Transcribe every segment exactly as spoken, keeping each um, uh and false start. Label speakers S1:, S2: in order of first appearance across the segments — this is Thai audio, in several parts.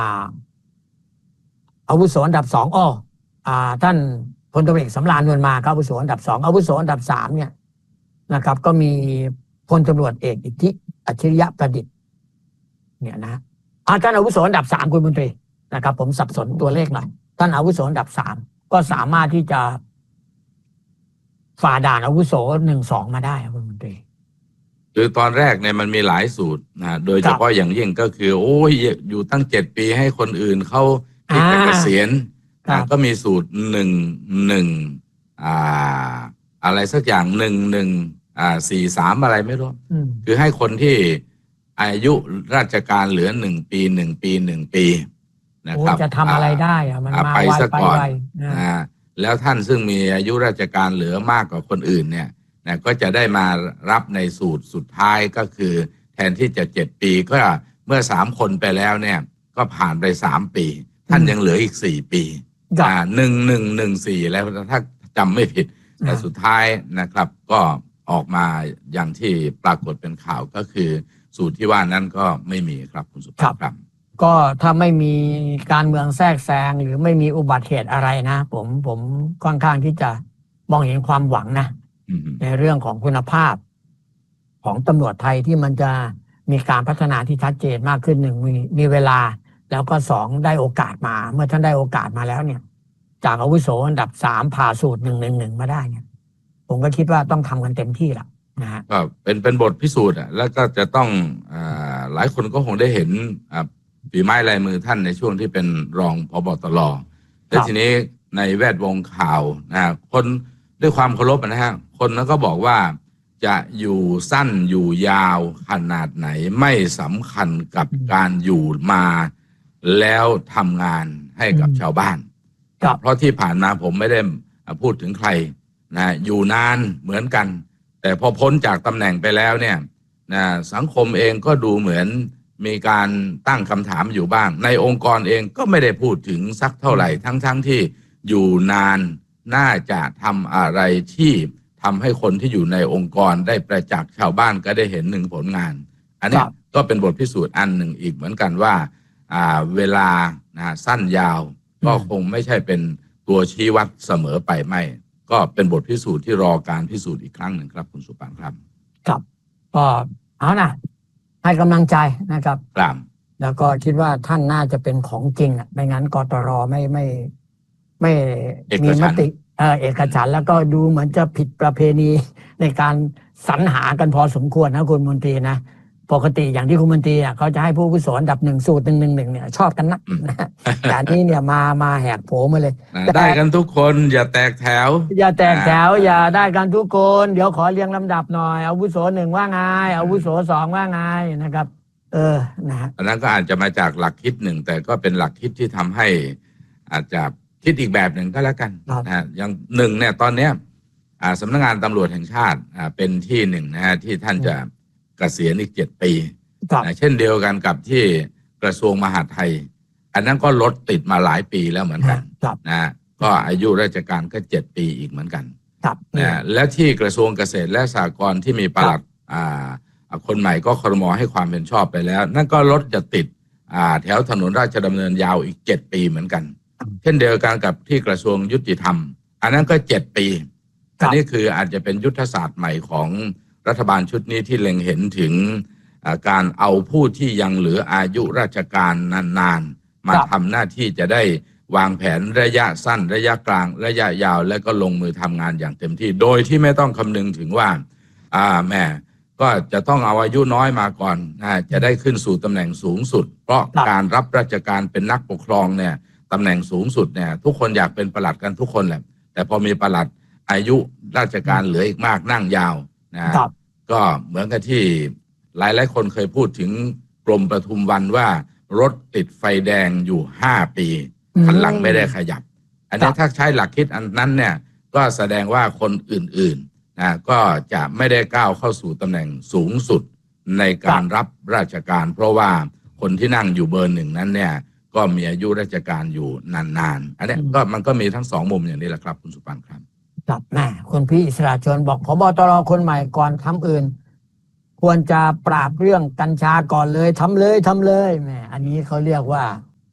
S1: อาวุโสอันดับสองอ้ออ่าท่านพลตำรวจเอกสำราญนวลมาครับอาวุโสอันดับสองอาวุโสอันดับสามเนี่ยนะครับก็มีพลตำรวจเอกอิทธิอัจฉริยะประดิษฐ์เนี่ยนะอ่าท่านอาวุโสอันดับสามคุณมนตรีนะครับผมสับสนตัวเลขหน่อยท่านอาวุโสอันดับสามก็สามารถที่จะฝ่าด่านอาวุโสหนึ่งสองมาได้คุณมนตรี
S2: คือตอนแรกเนี่ยมันมีหลายสูตรนะโดยเฉพาะอย่างยิ่งก็คือโอ้ยอยู่ตั้งเจ็ดปีให้คนอื่นเขาที่จะเกษียณก็มีสูตรหนึ่งหนึ่งอ่าอะไรสักอย่างหนึ่งหนึ่งอ่าสี่สามอะไรไม่รู้คือให้คนที่อายุราชการเหลือหนึ่งปีหนึ่งปีหนึ่งปีนะครับ
S1: จะทำอะไรได้อะมันมา
S2: ไปซะก่อน
S1: นะ
S2: แล้วท่านซึ่งมีอายุราชการเหลือมากกว่าคนอื่นเนี่ยนะก็จะได้มารับในสูตรสุดท้ายก็คือแทนที่จะเจ็ดปีก็เมื่อสามคนไปแล้วเนี่ยก็ผ่านไปสามปีท่านยังเหลืออีกสี่ปีอ่าหนึ่งหนึ่งหนึ่งสี่แล้วถ้าจำไม่ผิดแต่สุดท้ายนะครับก็ออกมาอย่างที่ปรากฏเป็นข่าวก็คือสูตรที่ว่านั้นก็ไม่มีครับคุณสุภาพครับ
S1: ก็ถ้าไม่มีการเมืองแทรกแซงหรือไม่มีอุบัติเหตุอะไรนะผมผมค่อนข้างที่จะมองเห็นความหวังนะในเรื่องของคุณภาพของตำรวจไทยที่มันจะมีการพัฒนาที่ชัดเจนมากขึ้นหนึ่งมีมีเวลาแล้วก็สองได้โอกาสมาเมื่อท่านได้โอกาสมาแล้วเนี่ยจากอาวุโสอันดับสามผ่าสูตรหนึ่งหนึ่งหนึ่งมาได้เนี่ยผมก็คิดว่าต้องทำกันเต็มที่ละนะฮะ
S2: ก็เป็นเป็นบทพิสูจน์อ่ะแล้วก็จะต้องอ่าหลายคนก็คงได้เห็นอ่าฝีไม้ลายมือท่านในช่วงที่เป็นรองผบ.ตร.และทีนี้ในแวดวงข่าวนะคนด้วยความเคารพนะฮะคนนั้นก็บอกว่าจะอยู่สั้นอยู่ยาวขนาดไหนไม่สำคัญกับการอยู่มาแล้วทำงานให้กับชาวบ้านเพราะที่ผ่านมาผมไม่ได้พูดถึงใครนะอยู่นานเหมือนกันแต่พอพ้นจากตำแหน่งไปแล้วเนี่ยนะสังคมเองก็ดูเหมือนมีการตั้งคำถามอยู่บ้างในองค์กรเองก็ไม่ได้พูดถึงสักเท่าไหร่ทั้งๆ ท, ที่อยู่นานน่าจะทำอะไรที่ทำให้คนที่อยู่ในองค์กรได้ประจักษ์ชาวบ้านก็ได้เห็นหนึ่งผลงานอันนี้ก็เป็นบทพิสูจน์อันหนึ่งอีกเหมือนกันว่าอ่าเวลานะสั้นยาวก็คงไม่ใช่เป็นตัวชี้วัดเสมอไปไม่ก็เป็นบทพิสูจน์ที่รอการพิสูจน์อีกครั้งหนึ่งครับคุณสุปานครับ
S1: ครับก็เอานะให้กำลังใจนะครับ
S2: ครับ
S1: แล้วก็คิดว่าท่านน่าจะเป็นของจริงอ่ะไม่งั้นกตรไม่ไม่ไม่มีมติเออเอกฉันท์แล้วก็ดูเหมือนจะผิดประเพณีในการสรรหากันพอสมควรนะคุณมนตรีนะปกติอย่างที่คุณมนตรีอ่ะเขาจะให้ผู้อาวุโสอันดับหนึ่งสูตรหนึ่งหนึ่งหนึ่งเนี่ยชอบกันนักนะแต่นี้เนี่ยมามาแหกโผมาเลย
S2: ได้กันทุกคนอย่าแตกแถว
S1: อย่าแตกแถวอย่าได้กันทุกคนเดี๋ยวขอเรียงลำดับหน่อยอาวุโสหนึ่งว่าไงอาวุโสสองว่าไงนะครับเออนะ
S2: อันนั้นก็อาจจะมาจากหลักคิดหนึ่งแต่ก็เป็นหลักคิดที่ทำให้อาจจะคิดอีกแบบหนึ่งก็แล้วกันนะอย่างหนึ่งเนี่ยตอนเนี้ยสำนักงานตำรวจแห่งชาติเป็นที่หนึ่งนะฮะที่ท่านจะเกษียณอีกเจ็ดปีนะเช่นเดียวกันกับที่กระทรวงมหาดไทยอันนั้นก็ลดติดมาหลายปีแล้วเหมือนกันนะก็อายุราชการก็เจ็ดปีอีกเหมือนกันนะและที่กระทรวงเกษตรและสหกรณ์ที่มีปลัดคนใหม่ก็ครม.ให้ความเห็นชอบไปแล้วนั่นก็ลดจะติดแถวถนนราชดำเนินยาวอีกเจ็ดปีเหมือนกันเช่นเดียวกันกับที่กระทรวงยุติธรรมอันนั้นก็เจ็ดปีอันนี้คืออาจจะเป็นยุทธศาสตร์ใหม่ของรัฐบาลชุดนี้ที่เล็งเห็นถึงการเอาผู้ที่ยังเหลืออายุราชการนานๆมาทำหน้าที่จะได้วางแผนระยะสั้นระยะกลางระยะยาวและก็ลงมือทำงานอย่างเต็มที่โดยที่ไม่ต้องคำนึงถึงว่าอ่าแม่ก็จะต้องเอาอายุน้อยมาก่อนนะจะได้ขึ้นสู่ตำแหน่งสูงสุดเพราะการรับราชการเป็นนักปกครองเนี่ยตำแหน่งสูงสุดเนี่ยทุกคนอยากเป็นปลัดกันทุกคนแหละแต่พอมีปลัดอายุราชการเหลืออีกมากนั่งยาวนะก็เหมือนกับที่หลายหลายคนเคยพูดถึงกรมปทุมวันว่ารถติดไฟแดงอยู่ห้าปีคันหลังไม่ได้ขยับอันนี้ถ้าใช้หลักคิดอันนั้นเนี่ยก็แสดงว่าคนอื่นๆนะก็จะไม่ได้ก้าวเข้าสู่ตำแหน่งสูงสุดในการรับราชการเพราะว่าคนที่นั่งอยู่เบอร์หนึ่งนั้นเนี่ยก็มีอายุราชการอยู่นานๆอันนี้ก็มันก็มีทั้งสองมุมอย่างนี้แหละครับคุณสุปันครับ
S1: ครับแม่คุณพี่อิสระชนบอกผบ.ตร.คนใหม่ก่อนทำอื่นควรจะปราบเรื่องกัญชาก่อนเลยทำเลยทำเลยแม่อันนี้เขาเรียกว่า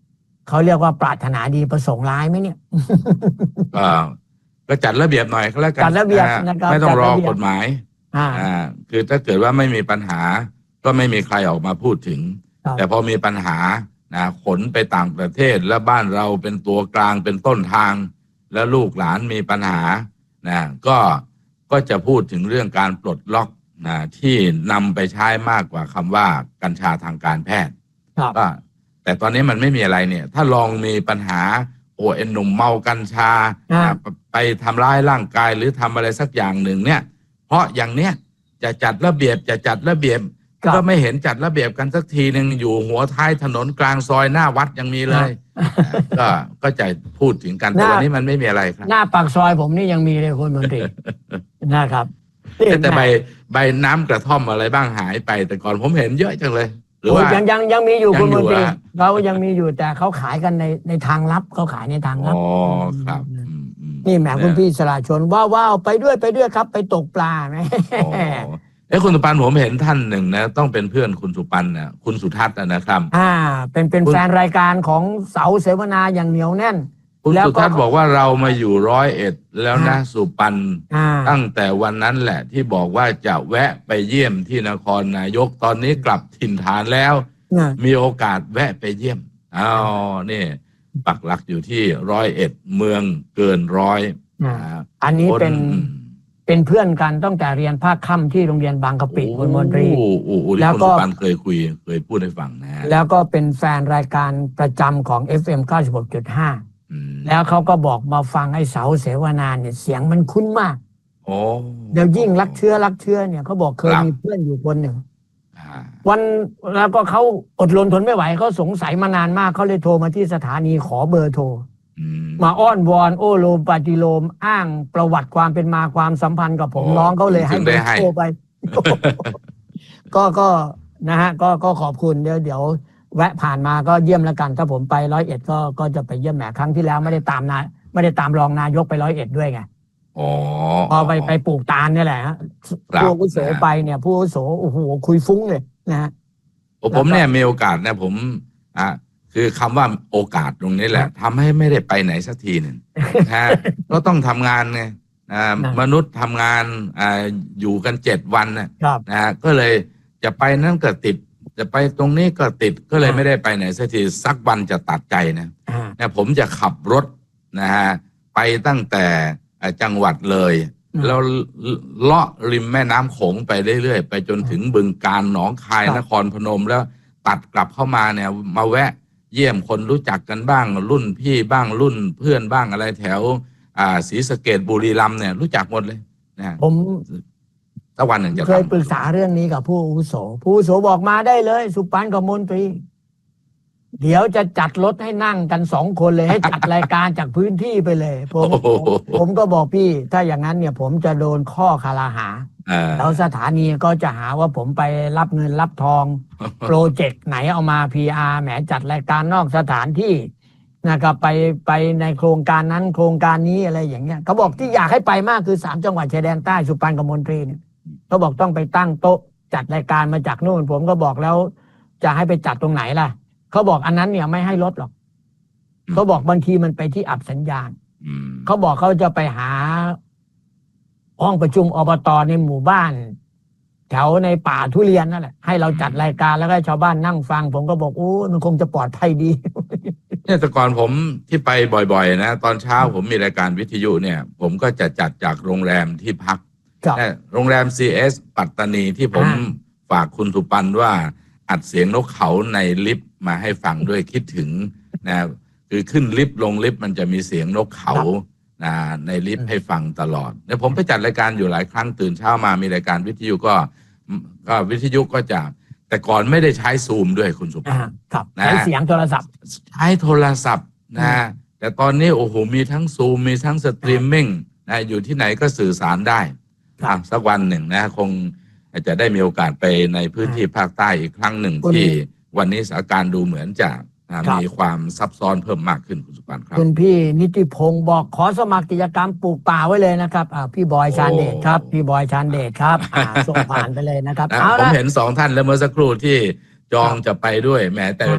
S1: เขาเรียกว่าปรารถนาดีประสงค์ร้ายไหมเนี่ย
S2: ก็ก็จัดระเบียบหน่อยก็แล้วกัน
S1: จัดระเบียบนะครับ
S2: ไม่ต้องรอ
S1: จัดระเบียบ
S2: กฎหมาย
S1: อ่า
S2: อ่าคือถ้าเกิดว่าไม่มีปัญหาก็ไม่มีใครออกมาพูดถึง
S1: ครับ
S2: แต่พอมีปัญหานะขนไปต่างประเทศแล้วบ้านเราเป็นตัวกลางเป็นต้นทาง แล้วลูกหลานมีปัญหานะก็ก็จะพูดถึงเรื่องการปลดล็อกนะที่นำไปใช้มากกว่าคำว่ากัญชาทางการแพทย์
S1: ครับ
S2: ก็แต่ตอนนี้มันไม่มีอะไรเนี่ย ถ้าลองมีปัญหาโอเอ็นหนุ่มเมากัญชา
S1: อ่า
S2: อ่ะไปทำร้ายร่างกายหรือทำอะไรสักอย่างหนึ่งเนี่ย เพราะอย่างเนี้ยจะจัดระเบียบจะจัดระเบียบ
S1: ครับ
S2: ก็ไม่เห็นจัดระเบียบกันสักทีหนึ่งอยู่หัวท้ายถนนกลางซอยหน้าวัดยังมีเลยก็ก็จะพูดถึงกันแต่วันนี้มันไม่มีอะไรครับ
S1: หน้าปากซอยผมนี่ยังมีเลยคุณมนตรี นะครับ
S2: แต่ใบใบน้ำกระท่อมอะไรบ้างหายไป แต่ก่อนผมเห็นเยอะจังเลย หรือ
S1: โอ้
S2: ว่า
S1: ยังยังยังมีอยู่
S2: ยัง
S1: คุณมนตรี
S2: อยู่อะ
S1: เขายังมีอยู่แต่เขาขายกันในในทางลับเขาขายในทางลั
S2: อ๋
S1: บ
S2: อครับอืมอืม
S1: นี่แหม
S2: เย
S1: คุณพี่สลาชนว้าวว้าวไปด้วยไปด้วยครับ ไปตกปลาไหม
S2: อ๋อเอ้คุณสุปันผมเห็นท่านหนึ่งนะต้องเป็นเพื่อนคุณสุปันนะคุณสุทัศน์นะนะครับ
S1: อ่า เป็นเป็น
S2: คุณ
S1: แฟนรายการของเสาเสวนาอย่างเหนียวแน่น
S2: คุณ
S1: แล้ว
S2: สุ
S1: ก็
S2: ทัศน์บอกว่าเรามาอยู่ร้อยเอ็ดแล้วนะ
S1: อ่า
S2: สุปัน
S1: อ่า
S2: ตั้งแต่วันนั้นแหละที่บอกว่าจะแวะไปเยี่ยมที่นครนายกตอนนี้กลับถิ่นฐานแล้ว
S1: อ่า
S2: มีโอกาสแวะไปเยี่ยมอ้าวนี่ปักหลักอยู่ที่ร้อยเอ็ดเมืองเกินร้อย
S1: อ่า
S2: อ่า
S1: อันนี้
S2: คน
S1: เป็นเป็นเพื่อนกันตั้งแต่เรียนภาคค่ำที่โรงเรียนบางกะปิคุณมนตรี
S2: โอ้โหโอ้โห
S1: แล้ว
S2: คุณ
S1: ก็
S2: สุปันเคยคุยเคยพูดให้ฟังนะฮะ
S1: แล้วก็เป็นแฟนรายการประจำของ เอฟ เอ็ม เก้าสิบหกจุดห้า
S2: อืม
S1: แล้วเขาก็บอกมาฟังไอ้เสาเสวนาเนี่ยเสียงมันคุ้นมาก
S2: โอ้
S1: เดี๋ยวยิ่งรักเชื้อรักเชื้อเนี่ยเขาบอกเคย
S2: ครับ
S1: มีเพื่อนอยู่คนหนึ่ง
S2: อ่า
S1: วันแล้วก็เขาอดรนทนไม่ไหวเขาสงสัยมานานมากเขาเลยโทรมาที่สถานีขอเบอร์โทร
S2: อืม
S1: มาอ้อนวอนโอโลมปฏิโลมอ้างประวัติความเป็นมาความสัมพันธ์กับผม
S2: โอ้
S1: น้องเขาเลยให้
S2: ถึง
S1: เบ
S2: ได้
S1: อร์
S2: ให้
S1: โทรไป ก็ก็นะฮะก็ก็ขอบคุณเดี๋ยวเดี๋ยวแวะผ่านมาก็เยี่ยมแล้วกัน ถ้าผมไปร้อยเอ็ดก็ก็จะไปเยี่ยมแหมครั้งที่แล้วไม่ได้ตามนาไม่ได้ตามรองนายกไปร้อยเอ็ดด้วยไง
S2: อ๋อ
S1: พอไปไปปลูกตาลเนี่ยแหละฮะ
S2: ครับ
S1: ผู้อาวุโสไปเนี่ยผู้อาวุโสโอ้โหคุยฟุ้งเลยนะฮะ
S2: โอ้ผมเนี่ยมีโอกาสเนี่ยผมอ่ะคือคำว่าโอกาสตรงนี้แหละทำให้ไม่ได้ไปไหนสักทีหนึ่งนะฮะ ก็ต้องทำงานไงอ่า
S1: นะ
S2: มนุษย์ทำงานอ่าอยู่กันเจ็ดวันน่ะ
S1: ครับ
S2: นะฮะก็เลยจะไปนั่นก็ติด จะไปตรงนี้ก็ติดก็เลย
S1: อ่า
S2: ไม่ได้ไปไหนสักทีสักวันจะตัดใจนะ
S1: อ่า
S2: เนี่ยผมจะขับรถนะฮะไปตั้งแต่อ่าจังหวัดเลย
S1: อืม
S2: แล้วเลาะริมแม่น้ำโขงไปเรื่อยๆไปจนถึงบึงกาฬหนองคาย
S1: ครับ
S2: นครพนมแล้วตัดกลับเข้ามาเนี่ยมาแวะเยี่ยมคนรู้จักกันบ้าง รุ่นพี่บ้างรุ่นเพื่อนบ้างอะไรแถวอ่าศรีสะเกษบุรีรัมย์เนี่ยรู้จักหมดเลยนะ
S1: ผม
S2: สักวันหนึ่งจะ
S1: เคย
S2: ทำ
S1: ปรึกษาเรื่องนี้กับผู้อาวุโสผู้อาวุโสบอกมาได้เลย สุปันกับมนตรี เดี๋ยวจะจัดรถให้นั่งกันสองคนเลย ให้จัดรายการจากพื้นที่ไปเลยผมผมผมก็บอกพี่ ถ้าอย่างนั้นเนี่ย ผมจะโดนข้อคาราหา
S2: เออ
S1: แล้วสถานีก็จะหาว่าผมไปรับเงินรับทอง โปรเจกต์ไหนเอามา พี อาร์ แหมจัดรายการนอกสถานที่นะครับไปไปในโครงการนั้นโครงการนี้อะไรอย่างเงี้ยเขาบอกที่อยากให้ไปมากคือสามจังหวัดชายแดนใต้สุพรรณกับมนตรีเนี่ยเขาบอกต้องไปตั้งโต๊ะจัดรายการมาจากนู่น ผมก็บอกแล้ว จะให้ไปจัดตรงไหนล่ะเขาบอกอันนั้นเนี่ยไม่ให้ลดหรอกเขาบอกบางทีมันไปที่อับสัญญาณ
S2: อืม
S1: เขาบอกเขาจะไปหาห้องประชุมอบตในหมู่บ้าน แถวในป่าทุเรียนนั่นแหละให้เราจัดรายการแล้วก็ให้ชาวบ้านนั่งฟัง ผมก็บอกโอ้มันคงจะปลอดภัยดี
S2: เนี่ยแต่ก่อนผมที่ไปบ่อยๆนะตอนเช้าผมมีรายการวิทยุเนี่ย ผมก็จะจัดจากโรงแรมที่พัก
S1: ครับ
S2: แต่โรงแรม ซี เอส ปัตตานีที่ผม
S1: อ่า
S2: ฝากคุณสุปันว่าอัดเสียงนกเขาในลิฟต์มาให้ฟังด้วยคิดถึงนะคือขึ้นลิฟต์ลงลิฟต์มันจะมีเสียงนกเขานะในลิฟต์ให้ฟังตลอดเนี่ยผมไปจัดรายการอยู่หลายครั้งตื่นเช้ามามีรายการวิทยุก็ก็วิทยุก็จะแต่ก่อนไม่ได้ใช้ซูมด้วยคุณสุปัน
S1: อ่าครับ
S2: นะ
S1: ใช้เสียงโทรศัพท์
S2: ใช้โทรศัพท์นะแต่ตอนนี้โอ้โหมีทั้งซูมมีทั้งสตรีมมิ่งนะอยู่ที่ไหนก็สื่อสารได้
S1: ครับ
S2: อ่ะสักวันหนึ่งนะคงจะได้มีโอกาสไปในพื้นที่ภาคใต้อีกครั้งหนึ่ง
S1: คุณ
S2: ที่วันนี้สถานการณ์ดูเหมือนจะอ่า
S1: ครับ
S2: มีความซับซ้อนเพิ่มมากขึ้นคุณสุปันครับ
S1: คุณพี่นิติพงศ์บอกขอสมัครกิจกรรมปลูกป่าไว้เลยนะครับอ่าพี่บอยชานเดชครับ พี่บอยชานเดชครับอ่าส่งผ่านไปเลยนะครับ
S2: นะ
S1: เอา
S2: ผม
S1: ละ
S2: เห็นสองท่านแล้วเมื่อสักครู่ที่จอง
S1: ครับ
S2: จะไปด้วยแหมแต่
S1: ครับ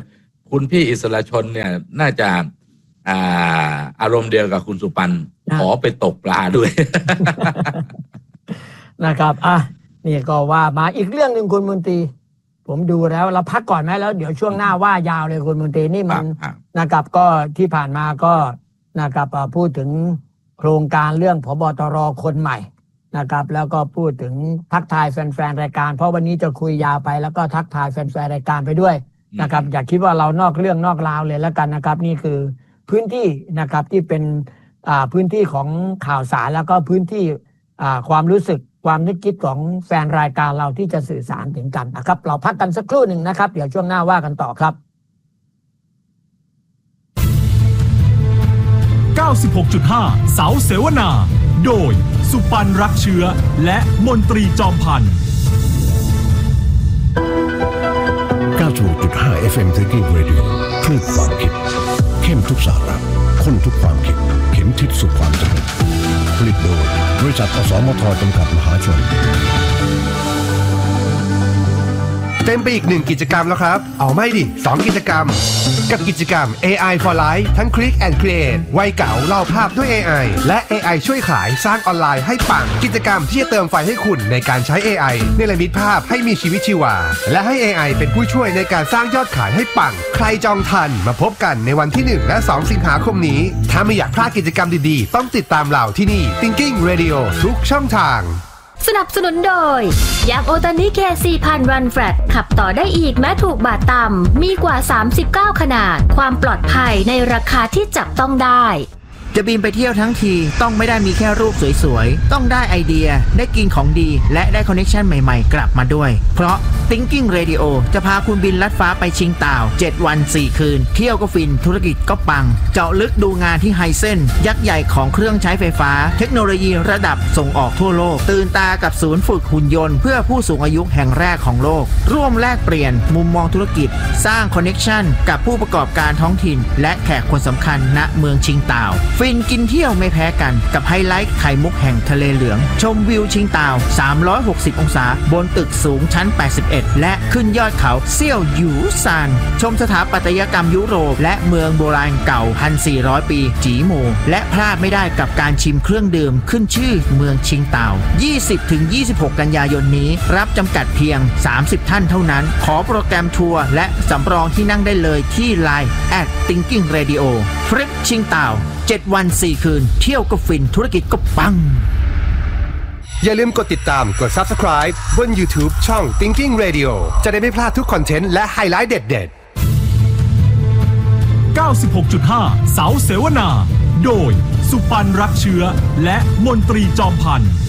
S2: คุณพี่อิสระชนเนี่ยน่าจะอ่าอารมณ์เดียวกับคุณสุปันขอไปตกปลาด้วย
S1: นะครับอ่ะนี่ก็ว่ามาอีกเรื่องหนึ่งคุณมนตรีผมดูแล้วเราพักก่อนไหมแล้วเดี๋ยวช่วงหน้าว่ายาวเลยคุณมนตรีนี่มันนะครับก็ที่ผ่านมาก็นะครับพูดถึงโครงการเรื่องผบตรคนใหม่นะครับแล้วก็พูดถึงทักทายแฟนๆรายการเพราะวันนี้จะคุยยาวไปแล้วก็ทักทายแฟนๆรายการไปด้วยนะครับอย่าคิดว่าเรานอกเรื่องนอกราวเลยแล้วกันนะครับนี่คือพื้นที่นะครับที่เป็นอ่าพื้นที่ของข่าวสารแล้วก็พื้นที่อ่าความรู้สึกความนึกคิดของแฟนรายการเราที่จะสื่อสารถึงกันนะครับเราพักกันสักครู่หนึ่งนะครับเดี๋ยวช่วงหน้าว่ากันต่อครับ
S3: เก้าสิบหกจุดห้า เสาเสวนาโดยสุปันรักเชื้อและมนตรีจอมพันธ์
S4: เก้าสิบหกจุดห้า เอฟ เอ็ม Thinking Radio คลื่นความคิดเข้มทุกสาระข้นทุกความคิดเข็มทิศสู่ความสำเร็จผลิตโดยบริษัทอสมทจำกัดมหาชน
S5: เต็มไปอีกหนึ่งกิจกรรมแล้วครับเอาไม่ดิสองกิจกรรมกับกิจกรรม เอ ไอ for Life ทั้ง Click and Create วัยเก่าเล่าภาพด้วย เอ ไอ และ เอ ไอ ช่วยขายสร้างออนไลน์ให้ปังกิจกรรมที่จะเติมไฟให้คุณในการใช้ เอ ไอ เนรมิตภาพให้มีชีวิตชีวาและให้ เอ ไอ เป็นผู้ช่วยในการสร้างยอดขายให้ปังใครจองทันมาพบกันในวันที่หนึ่งและสองสิงหาคมนี้ถ้าไม่อยากพลาดกิจกรรมดีๆต้องติดตามเราที่นี่ Thinking Radio ทุกช่องทาง
S6: สนับสนุนโดยยางโอตานิเค สี่พัน Run Flat ขับต่อได้อีกแม้ถูกบาทต่ำมีกว่าสามสิบเก้าขนาดความปลอดภัยในราคาที่จับต้องได้
S7: จะบินไปเที่ยวทั้งทีต้องไม่ได้มีแค่รูปสวยๆต้องได้ไอเดียได้กินของดีและได้คอนเนคชั่นใหม่ๆกลับมาด้วยเพราะ Thinking Radio จะพาคุณบินลัดฟ้าไปชิงต่าวเจ็ดวันสี่คืนเที่ยวก็ฟินธุรกิจก็ปังเจาะลึกดูงานที่ไฮเซนยักษ์ใหญ่ของเครื่องใช้ไฟฟ้าเทคโนโลยีระดับส่งออกทั่วโลกตื่นตากับศูนย์ฝึกหุ่นยนต์เพื่อผู้สูงอายุแห่งแรกของโลกร่วมแลกเปลี่ยนมุมมองธุรกิจสร้างคอนเนคชั่นกับผู้ประกอบการท้องถิ่นและแขกคนสำคัญณเมืองชิงต่าวฟินกินเที่ยวไม่แพ้กันกับไฮไลท์ไข่มุกแห่งทะเลเหลืองชมวิวชิงต่าวสามร้อยหกสิบองศาบนตึกสูงชั้นแปดสิบเอ็ดและขึ้นยอดเขาเซี่ยวหยูซานชมสถาปัตยกรรมยุโรปและเมืองโบราณเก่า หนึ่งพันสี่ร้อย ปีจีหมู่และพลาดไม่ได้กับการชิมเครื่องดื่มขึ้นชื่อเมืองชิงต่าว ยี่สิบถึงยี่สิบหก กันยายนนี้รับจำกัดเพียงสามสิบท่านเท่านั้นขอโปรแกรมทัวร์และสำรองที่นั่งได้เลยที่ ไลน์ แอท Thinking Radio ทริปชิงต่าวเจ็ดวันสี่คืนเที่ยวก็ฟินธุรกิจก็ปัง
S5: อย่าลืมกดติดตามกด Subscribe บน YouTube ช่อง Thinking Radio จะได้ไม่พลาดทุกคอนเทนต์และไฮไลท์เด็ด
S3: ๆ เก้าสิบหกจุดห้า เสาเสวนาโดยสุปันรักเชื้อและมนตรีจอมพันธ์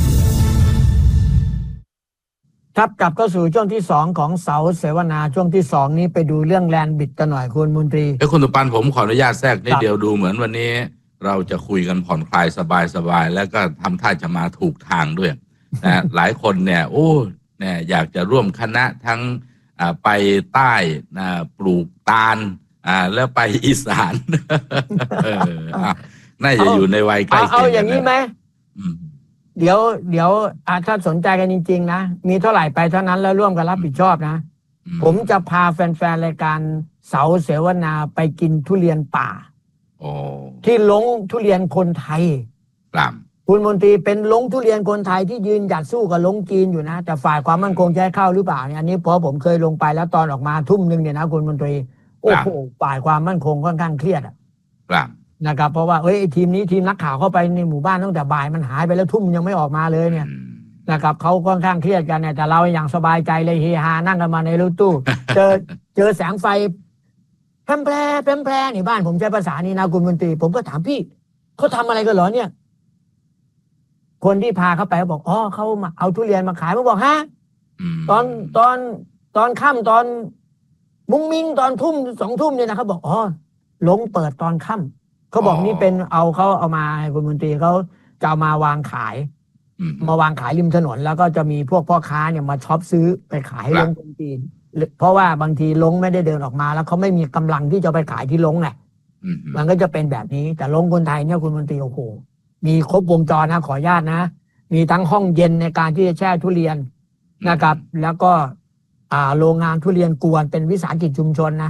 S1: ครับกลับเข้าสู่ช่วงที่สองของเสาเสวนาช่วงที่สองนี้ไปดูเรื่องแลนด์บิดกันหน่อยคุณมนตรี
S2: เอ้คุณสุปันผมขออนุญาตแทรกนิดเดียวดูเหมือนวันนี้เราจะคุยกันผ่อนคลายสบายๆแล้วก็ทำท่าจะมาถูกทางด้วยนะหลายคนเนี่ยโอ้เนี่ยอยากจะร่วมคณะทั้งอ่าไปใต้นะปลูกตาลอ่าแล้วไปอีสานเออน่าจะอยู่ในวัยใกล้เคียงกัน
S1: เอาอย่างนี้ไหมเดี๋ยวเดี๋ยวถ้าสนใจกันจริงๆนะมีเท่าไหร่ไปเท่านั้นแล้วร่วมกันรับผิดชอบนะผมจะพาแฟนๆรายการเสาเสวนาไปกินทุเรียนป่าที่ลงทุเรียนคนไทย
S2: ครับ
S1: คุณมนตรีเป็นลงทุเรียนคนไทยที่ยืนหยัดสู้กับลงจีนอยู่นะแต่ฝ่ายความมั่นคงจะให้เข้าหรือเปล่าเนี่ยอันนี้เพราะผมเคยลงไปแล้วตอนออกมาทุ่มนึงเนี่ยนะคุณมนตรีโอ้โหฝ่ายความมั่นคงค่อนข้างเครียดอ่ะนะครับเพราะว่าเอ้ยทีมนี้ทีมนักข่าวเข้าไปในหมู่บ้านตั้งแต่บ่ายมันหายไปแล้วทุ่มยังไม่ออกมาเลยเนี่ยนะครับเขาค่อนข้างเครียดกันเนี่ยแต่เราอย่างสบายใจเลยเฮฮานั่งกันมาในรถตู้เจอเจอแสงไฟแพร่แพร่แพร่แพร่นี่บ้านผมใช้ภาษานี้นะคุณมนตรีผมก็ถามพี่เขาทำอะไรกันเหรอเนี่ยคนที่พาเขาไปบอกอ๋อเขามาเอาทุเรียนมาขายมาบอกฮะตอนตอนตอนค่ำตอนมุ้งมิ้งตอนทุ่มสองทุ่มเนี่ยนะเขาบอกอ๋อลงเปิดตอนค่ำเขาบอกนี่เป็นเอาเขาเอามาให้คุณมนตรีเขาจะเอามาวางขายมาวางขายริมถนนแล้วก็จะมีพวกพ่อค้าเนี่ยมาช็อปซื้อไปขายให้ลงคนจีนเพราะว่าบางทีลงไม่ได้เดินออกมาแล้วเขาไม่มีกำลังที่จะไปขายที่ลงไงมันก็จะเป็นแบบนี้แต่ลงคนไทยเนี่ยคุณมนตรีโอ้โหมีครบวงจรนะขออนุญาตนะมีทั้งห้องเย็นในการที่จะแช่ทุเรียนนะครับแล้วก็อ่าโรงงานทุเรียนกวนเป็นวิสาหกิจชุมชนนะ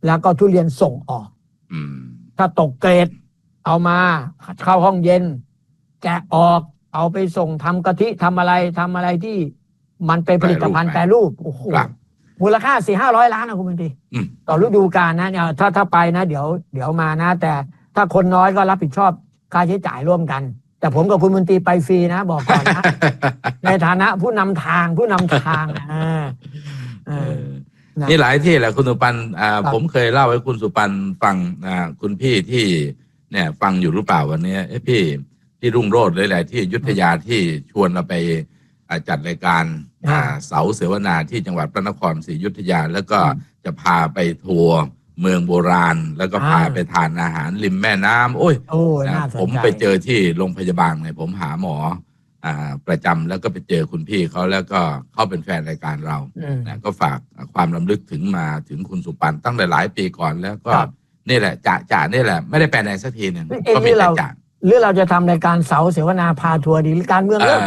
S1: แล้วก็ทุเรียนส่งออก
S2: อืม
S1: ถ้าตกเกรดเอามาเข้าห้องเย็นแกะออกเอาไปส่งทำกะทิทำอะไรทำอะไรที่มันเป็นผลิตภัณฑ์แปรรูปโอ้โหมูลค่าสี่ห้าร้อยล้านนะคุณบันทีต่อฤดูกาลนะเนี่ยถ้าถ้าไปนะเดี๋ยวเดี๋ยวมานะแต่ถ้าคนน้อยก็รับผิดชอบค่าใช้จ่ายร่วมกันแต่ผมกับคุณบันทีไปฟรีนะบอกก่อนนะ ในฐานะผู้นำทางผู้นำทางอ่า
S2: นี่หลายที่แหละคุณสุปันอ่าผมเคยเล่าให้คุณสุปันฟังอ่าคุณพี่ที่เนี่ยฟังอยู่หรือเปล่าวันนี้เอ้พี่ที่รุ่งโรจน์หลายๆที่อยุธยาที่ชวนเราไปจัดรายการเสาเสวนาที่จังหวัดพระนครศรีอยุธยาแล้วก็จะพาไปทัวร์เมืองโบราณแล้วก็พาไปทานอาหารริมแม่น้ำโอ้ยผมไปเจอที่โรงพยาบาลเนี่ยผมหาหมออ่าประจำแล้วก็ไปเจอคุณพี่เขาแล้วก็เขาเป็นแฟนรายการเรานะก็ฝากความรำลึกถึงมาถึงคุณสุปันตั้งแต่หลายปีก่อนแล้วก็นี่แหละจ่าจ่านี่แหละไม่ได้ไปไหนสักทีหนึ่งก็มีแต่จ่า
S1: หรือเราจะทำรายการเสาเสวนาพาทัวร์ดีหรือการเมืองเลิก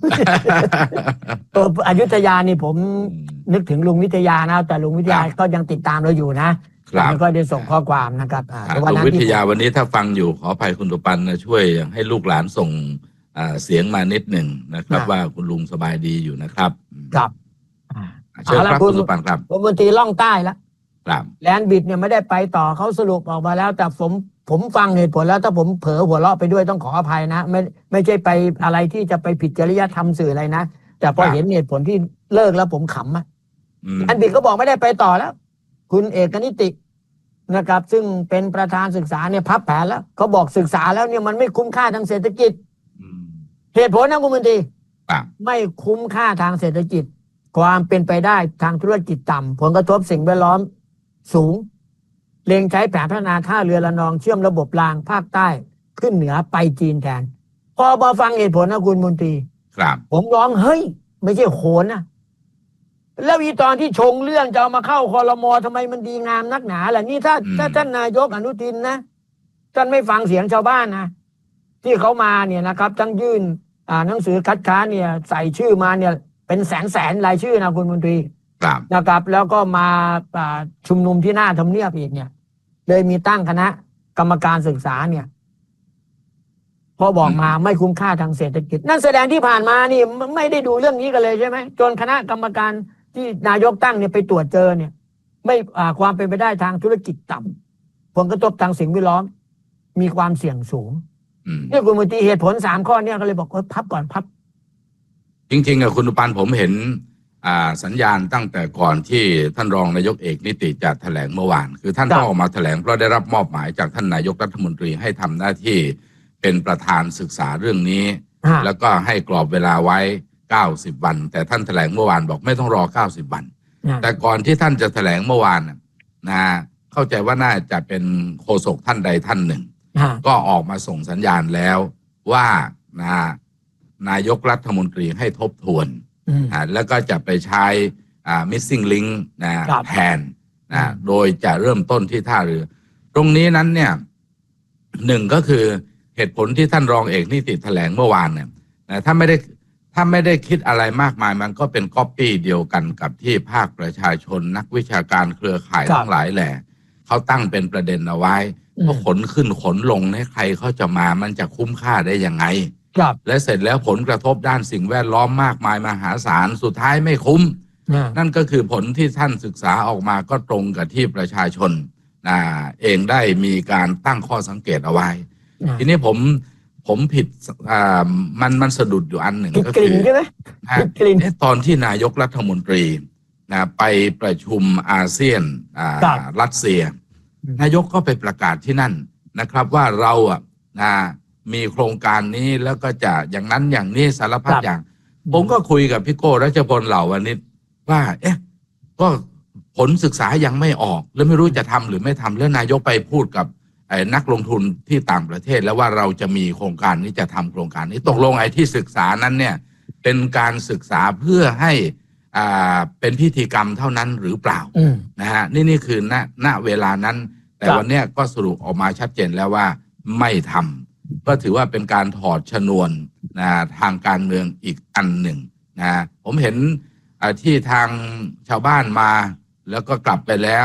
S1: ตัวอยุธยานี่ผมนึกถึงลุงวิทยานะแต่ลุงวิทยาก็ยังติดตามเราอยู่นะแล้วก็ได้ส่งข้อความนะครับ
S2: ลุงวิทยาวันนี้ถ้าฟังอยู่ขออภัยคุณสุปันนะช่วยให้ลูกหลานส่งเสียงมานิดหนึ่งนะครับว่าคุณลุงสบายดีอยู่นะครับ
S1: ครับ
S2: เชิญครับคุณสุปันครับ
S1: ผมบันทีล่องใต้แล้วแลนด์บิดเนี่ยไม่ได้ไปต่อเขาสรุปออกมาแล้วแต่ผมผมฟังเหตุผลแล้วถ้าผมเผลอหัวเราะไปด้วยต้องขออภัยนะไม่ไม่ใช่ไปอะไรที่จะไปผิดจริยธรรมสื่ออะไรนะแต่พอเห็นเหตุผลที่เลิกแล้วผมขำอ่ะแลนด์บิดก็บอกไม่ได้ไปต่อแล้วคุณเอกนิตินะครับซึ่งเป็นประธานศึกษาเนี่ยพับแผนแล้วเขาบอกศึกษาแล้วเนี่ยมันไม่คุ้มค่าทางเศรษฐกิจเหตุผลนะคุณบันทีไม่คุ้มค่าทางเศรษฐกิจความเป็นไปได้ทางธุรกิจต่ำผลกระทบสิ่งแวดล้อมสูงเล็งใช้แผนพัฒนาท่าเรือระนองเชื่อมระบบรางภาคใต้ขึ้นเหนือไปจีนแทนพอมาฟังเหตุผลนะคุณมนตรี
S2: ครับ
S1: ผมร้องเฮ้ยไม่ใช่โขนนะแล้วอีตอนที่ชงเรื่องจะเอามาเข้าครม.ทำไมมันดีงามนักหนาล่ะนี่ถ้าถ้าท่านนายกอนุทินนะท่านไม่ฟังเสียงชาวบ้านนะที่เขามาเนี่ยนะครับทั้งยื่นอ่าหนังสือคัดค้านเนี่ยใส่ชื่อมาเนี่ยเป็นแสนแสนรายชื่อนะคุณมนตรีนะครับแล้วก็มาชุมนุมที่หน้าทำเนียบอีกเนี่ยเลยมีตั้งคณะกรรมการศึกษาเนี่ยพอบอกมาไม่คุ้มค่าทางเศรษฐกิจนั่นแสดงที่ผ่านมานี่ไม่ได้ดูเรื่องนี้กันเลยใช่ไหมจนคณะกรรมการที่นายกตั้งเนี่ยไปตรวจเจอเนี่ยไม่ความเป็นไปได้ทางธุรกิจต่ำผลกระทบทางสิ่งแวดล้อมมีความเสี่ยงสูงเนี่ยคุณมนตรีเหตุผลสามข้อเนี่ยก็เลยบอกว่าพับก่อนพับ
S2: จริงๆอะคุณอุปันผมเห็นสัญญาณตั้งแต่ก่อนที่ท่านรองนายกเอกนิติจะแถลงเมื่อวานคือท่านต้องออกมาแถลงเพราะได้รับมอบหมายจากท่านนายกรัฐมนตรีให้ทำหน้าที่เป็นประธานศึกษาเรื่องนี้แล้วก็ให้กรอบเวลาไว้เก้าสิบวันแต่ท่านแถลงเมื่อวานบอกไม่ต้องรอเก้าสิบวันแต่ก่อนที่ท่านจะแถลงเมื่อวานนะเข้าใจว่าน่าจะเป็นโฆษกท่านใดท่านหนึ่งก็ออกมาส่งสัญญาณแล้วว่านะนายกรัฐมนตรีให้ทบทวนแล้วก็จะไปใช้ missing link นะแทนนะโดยจะเริ่มต้นที่ท่าเรือตรงนี้นั้นเนี่ยหนึ่งก็คือเหตุผลที่ท่านรองเอกนิติแถลงเมื่อวานเนี่ยนะถ้าไม่ได้ถ้าไม่ได้คิดอะไรมากมายมันก็เป็นก๊อปปี้เดียวกันกับที่ภาคประชาชนนักวิชาการเครือข่ายทั้งหลายแหละเขาตั้งเป็นประเด็นเอาไว้เพราะขนขึ้นขนลงให้ใครเขาจะมามันจะคุ้มค่าได้ยังไงและเสร็จแล้วผลกระทบด้านสิ่งแวดล้อมมากมายมหาศาลสุดท้ายไม่คุ้มนั่นก็คือผลที่ท่านศึกษาออกมาก็ตรงกับที่ประชาชนเองได้มีการตั้งข้อสังเกตเอาไว้ทีนี้ผมผมผิดมันมันสะดุดอยู่อันหนึ่งก็คือตอนที่นายกรัฐมนตรีไปประชุมอาเซียนรัสเซียนายกก็ไปประกาศที่นั่นนะครับว่าเราอ่ะมีโครงการนี้แล้วก็จะอย่างนั้นอย่างนี้สารพัดอย่างผมก็คุยกับพี่โก้รัชพลเหล่าวณิชว่าเอ๊ะก็ผลศึกษายังไม่ออกแล้วไม่รู้จะทำหรือไม่ทำแล้วนายกไปพูดกับนักลงทุนที่ต่างประเทศแล้วว่าเราจะมีโครงการนี้จะทำโครงการนี้ตกลงไอ้ที่ศึกษานั้นเนี่ยเป็นการศึกษาเพื่อให้อ่าเป็นพิธีกรรมเท่านั้นหรือเปล่านะฮะนี่นี่คือณณเวลานั้นแต่วันนี้ก็สรุปออกมาชัดเจนแล้วว่าไม่ทำก็ถือว่าเป็นการถอดชนวนนะทางการเมืองอีกอันหนึ่งนะผมเห็นที่ทางชาวบ้านมาแล้วก็กลับไปแล้ว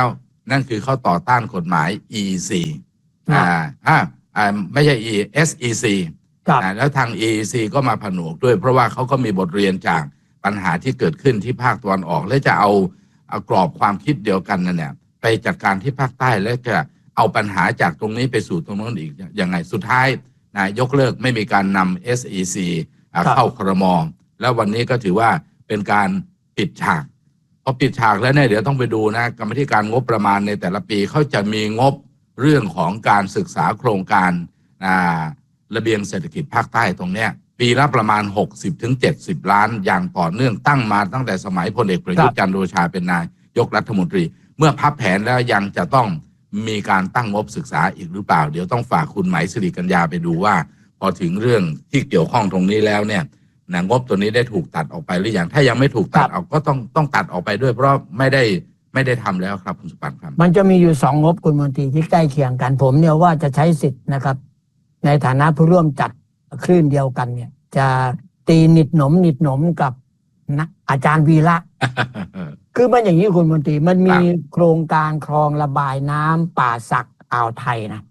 S2: นั่นคือเขาต่อต้านกฎหมาย อี ซี อ่าอ่าอ่าไม่ใช่ E เอส อี ซี อ่าแล้วทาง อี ซี ก็มาผนวกด้วยเพราะว่าเขาก็มีบทเรียนจากปัญหาที่เกิดขึ้นที่ภาคตะวันออกและจะเอาเอากรอบความคิดเดียวกันนั่นเนี่ยไปจัดการที่ภาคใต้และจะเอาปัญหาจากตรงนี้ไปสู่ตรงนั้นอีกยังไงสุดท้ายนายกเลิกไม่มีการนำ เอส อี ซี เข้าครม.แล้ววันนี้ก็ถือว่าเป็นการปิดฉากพอปิดฉากแล้วเนี่ยเดี๋ยวต้องไปดูนะกรรมธิการงบประมาณในแต่ละปีเขาจะมีงบเรื่องของการศึกษาโครงการอ่าระเบียงเศรษฐกิจภาคใต้ตรงเนี้ยปีละประมาณ หกสิบถึงเจ็ดสิบ ล้านอย่างต่อเนื่องตั้งมาตั้งแต่สมัยพลเอกประยุทธ์จันทร์โอชาเป็นนายกรัฐมนตรีเมื่อพับแผนแล้วยังจะต้องมีการตั้งงบศึกษาอีกหรือเปล่าเดี๋ยวต้องฝากคุณไหมสิริกัญญาไปดูว่าพอถึงเรื่องที่เกี่ยวข้องตรงนี้แล้วเนี่ยนะงบตัวนี้ได้ถูกตัดออกไปหรือยังถ้ายังไม่ถูกตัดออกก็ต้องต้องตัดออกไปด้วยเพราะไม่ได้ไม่ได้ทำแล้วครับคุณสุปันครับ
S1: มันจะมีอยู่สองงบคุณมนตรีที่ใกล้เคียงกันผมเนี่ยว่าจะใช้สิทธิ์นะครับในฐานะผู้ร่วมจัดคลื่นเดียวกันเนี่ยจะตีหนิดหนมหนิดหนมกับนะอาจารย์วีระ คือมันอย่างนี้คุณมนตรีมันมีโครงการคลองระบายน้ำป่าสักอ่าวไทยนะ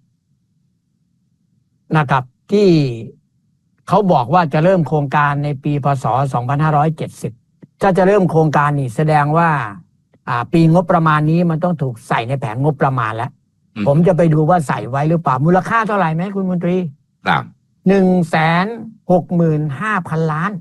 S1: นะครับที่เขาบอกว่าจะเริ่มโครงการในปีพ.ศ. สองพันห้าร้อยเจ็ดสิบถ้าจะเริ่มโครงการนี่แสดงว่าอ่าปีงบประมาณนี้มันต้องถูกใส่ในแผนงบประมาณแล้วผมจะไปดูว่าใส่ไว้หรือเปล่ามูลค่าเท่าไหร่ไหมคุณมนตรี
S2: ครับ
S1: หนึ่งแสนหกหมื่นห้าพันล้าน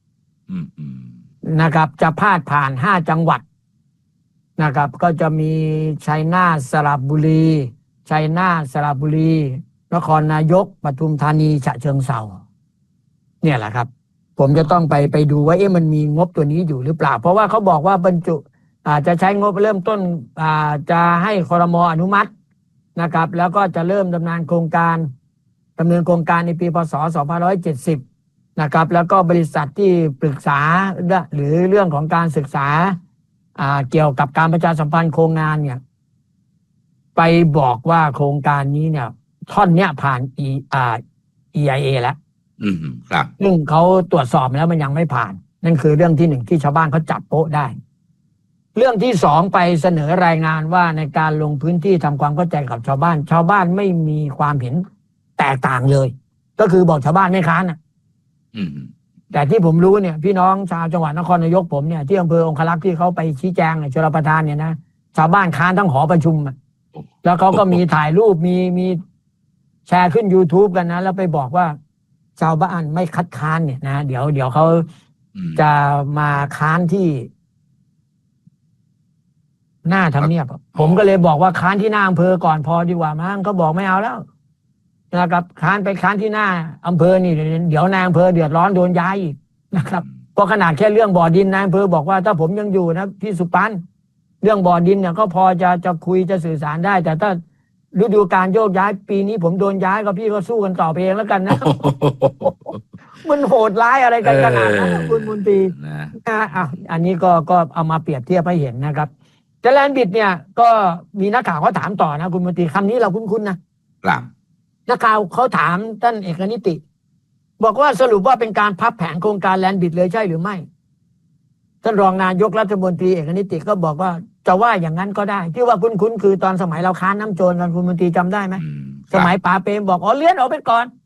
S1: นะครับจะพาดผ่านห้าจังหวัดนะครับก็จะมีชัยนาทสระบุรีชัยนาทสระบุรีนครนายกปทุมธานีฉะเชิงเทราเนี่ยแหละครับผมจะต้องไปไปดูว่าเอ๊ะมันมีงบตัวนี้อยู่หรือเปล่าเพราะว่าเขาบอกว่าบรรจุอาจจะใช้งบเริ่มต้นอาจะให้ครม.อนุมัตินะครับแล้วก็จะเริ่มดำเนินโครงการดำเนินโครงการในปีพ.ศ. สองพันห้าร้อยเจ็ดสิบนะครับแล้วก็บริษัทที่ปรึกษาหรือเรื่องของการศึกษาเกี่ยวกับการประชาสัมพันธ์โครงงานเนี่ยไปบอกว่าโครงการนี้เนี่ยท่อนเนี้ยผ่าน E อ่า อี ไอ เอ แล้ว
S2: อืมครับ
S1: ซึ่งเขาตรวจสอบแล้วมันยังไม่ผ่านนั่นคือเรื่องที่หนึ่งที่ชาวบ้านเขาจับโป๊ะได้เรื่องที่สองไปเสนอรายงานว่าในการลงพื้นที่ทำความเข้าใจกับชาวบ้านชาวบ้านไม่มีความเห็นแตกต่างเลยก็คือบอกชาวบ้านไม่ค้านนะแต่ที่ผมรู้เนี่ยพี่น้องชาวจังหวัดนครนายกผมเนี่ยที่อำเภอองครักษ์ที่เขาไปชี้แจงในชลประทานเนี่ยนะชาวบ้านค้านทั้งหอประชุมแล้วเขาก็มีถ่ายรูปมีมีแชร์ขึ้น YouTube กันนะแล้วไปบอกว่าชาวบ้านไม่คัดค้านเนี่ยนะเดี๋ยวเดี๋ยวเขาจะมาค้านที่หน้าทำเนียบผมก็เลยบอกว่าค้านที่หน้าอำเภอก่อนพอดีกว่ามั้งเขาบอกไม่เอาแล้วนะครับค้านไปค้านที่หน้าอำเภอนี่เดี๋ยวนายอำเภอเดือดร้อนโดนย้ายอีกนะครับเพราะขนาดแค่เรื่องบ่อดินนายอำเภอบอกว่าถ้าผมยังอยู่นะพี่สุปันเรื่องบ่อดินเนี่ยก็พอจะจะคุยจะสื่อสารได้แต่ถ้าฤดูการโยกย้ายปีนี้ผมโดนย้ายก็พี่ก็สู้กันต่อไปเองแล้วกันนะ มันโหดร้ายอะไรกันขนาดนั้นคุณมนตรีนะอ่ะอันนี้ก็ก็เอามาเปรียบเทียบให้เห็นนะครับแต่แลนด์บิดเนี่ยก็มีนักข่าวเขาถามต่อนะคุณมนตรีคำนี้เราคุ้นๆนะครับนักข่าวเขาถามท่านเอกนิติบอกว่าสรุปว่าเป็นการพับแผนโครงการแลนด์บิดเลยใช่หรือไม่ท่านรองนายกรัฐมนตรีเอกนิติก็บอกว่าจะว่าอย่างนั้นก็ได้ที่ว่าคุ้นๆคือตอนสมัยเราค้านน้ำโจรกันคุณมนตรีจำได้ไหมสมัยป๋าเปรมบอกอ๋อเลื่อนออกไปก่อน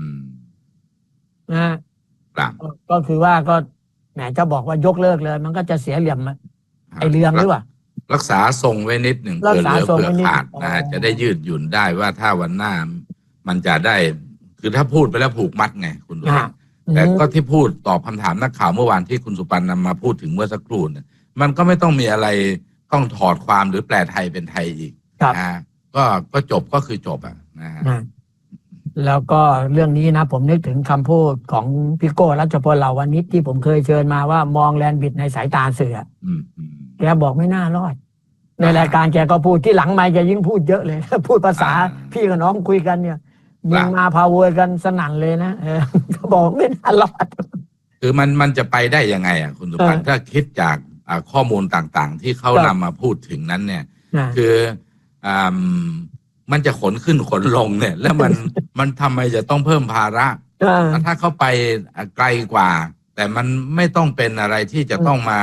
S1: นะก็คือว่าก็แหมจะบอกว่ายกเลิกเลยมันก็จะเสียเหลี่ยมไอเรื่องหรือเปล่า
S2: รักษาทรงไว้นิดหนึ่งเผื่อเหลือเผื่อขาดนะจะได้ยืดหยุ่นได้ว่าถ้าวันหน้ามันจะได้คือถ้าพูดไปแล้วผูกมัดไงคุณดูแต่ก็ที่พูดตอบคำถามนักข่าวเมื่อวานที่คุณสุปันนำมาพูดถึงเมื่อสักครู่เนี่ยมันก็ไม่ต้องมีอะไรต้องถอดความหรือแปลไทยเป็นไทยอีกนะก็ก็จบก็คือจบอ่ะนะฮะ
S1: แล้วก็เรื่องนี้นะผมนึกถึงคำพูดของพี่โก้รัชพลเหล่าวานิชที่ผมเคยเชิญมาว่ามองแลนด์บิดในสายตาเสือแกบอกไม่น่ารอดในรายการแกก็พูดที่หลังไมค์แกยิ่งพูดเยอะเลยพูดภาษาพี่กับน้องคุยกันเนี่ยยิงมาพาวยกันสนั่นเลยนะเขาบอกไม่น่ารอด
S2: คือมันมันจะไปได้ยังไงอ่ะคุณสุพันธ์ถ้าคิดจากข้อมูลต่างๆที่เขานำมาพูดถึงนั้นเนี่ยคืออ่ามันจะขนขึ้นขนลงเนี่ยแล้วมันมันทำไมจะต้องเพิ่มภาระถ้าเขาไปไกลกว่าแต่มันไม่ต้องเป็นอะไรที่จะต้องมา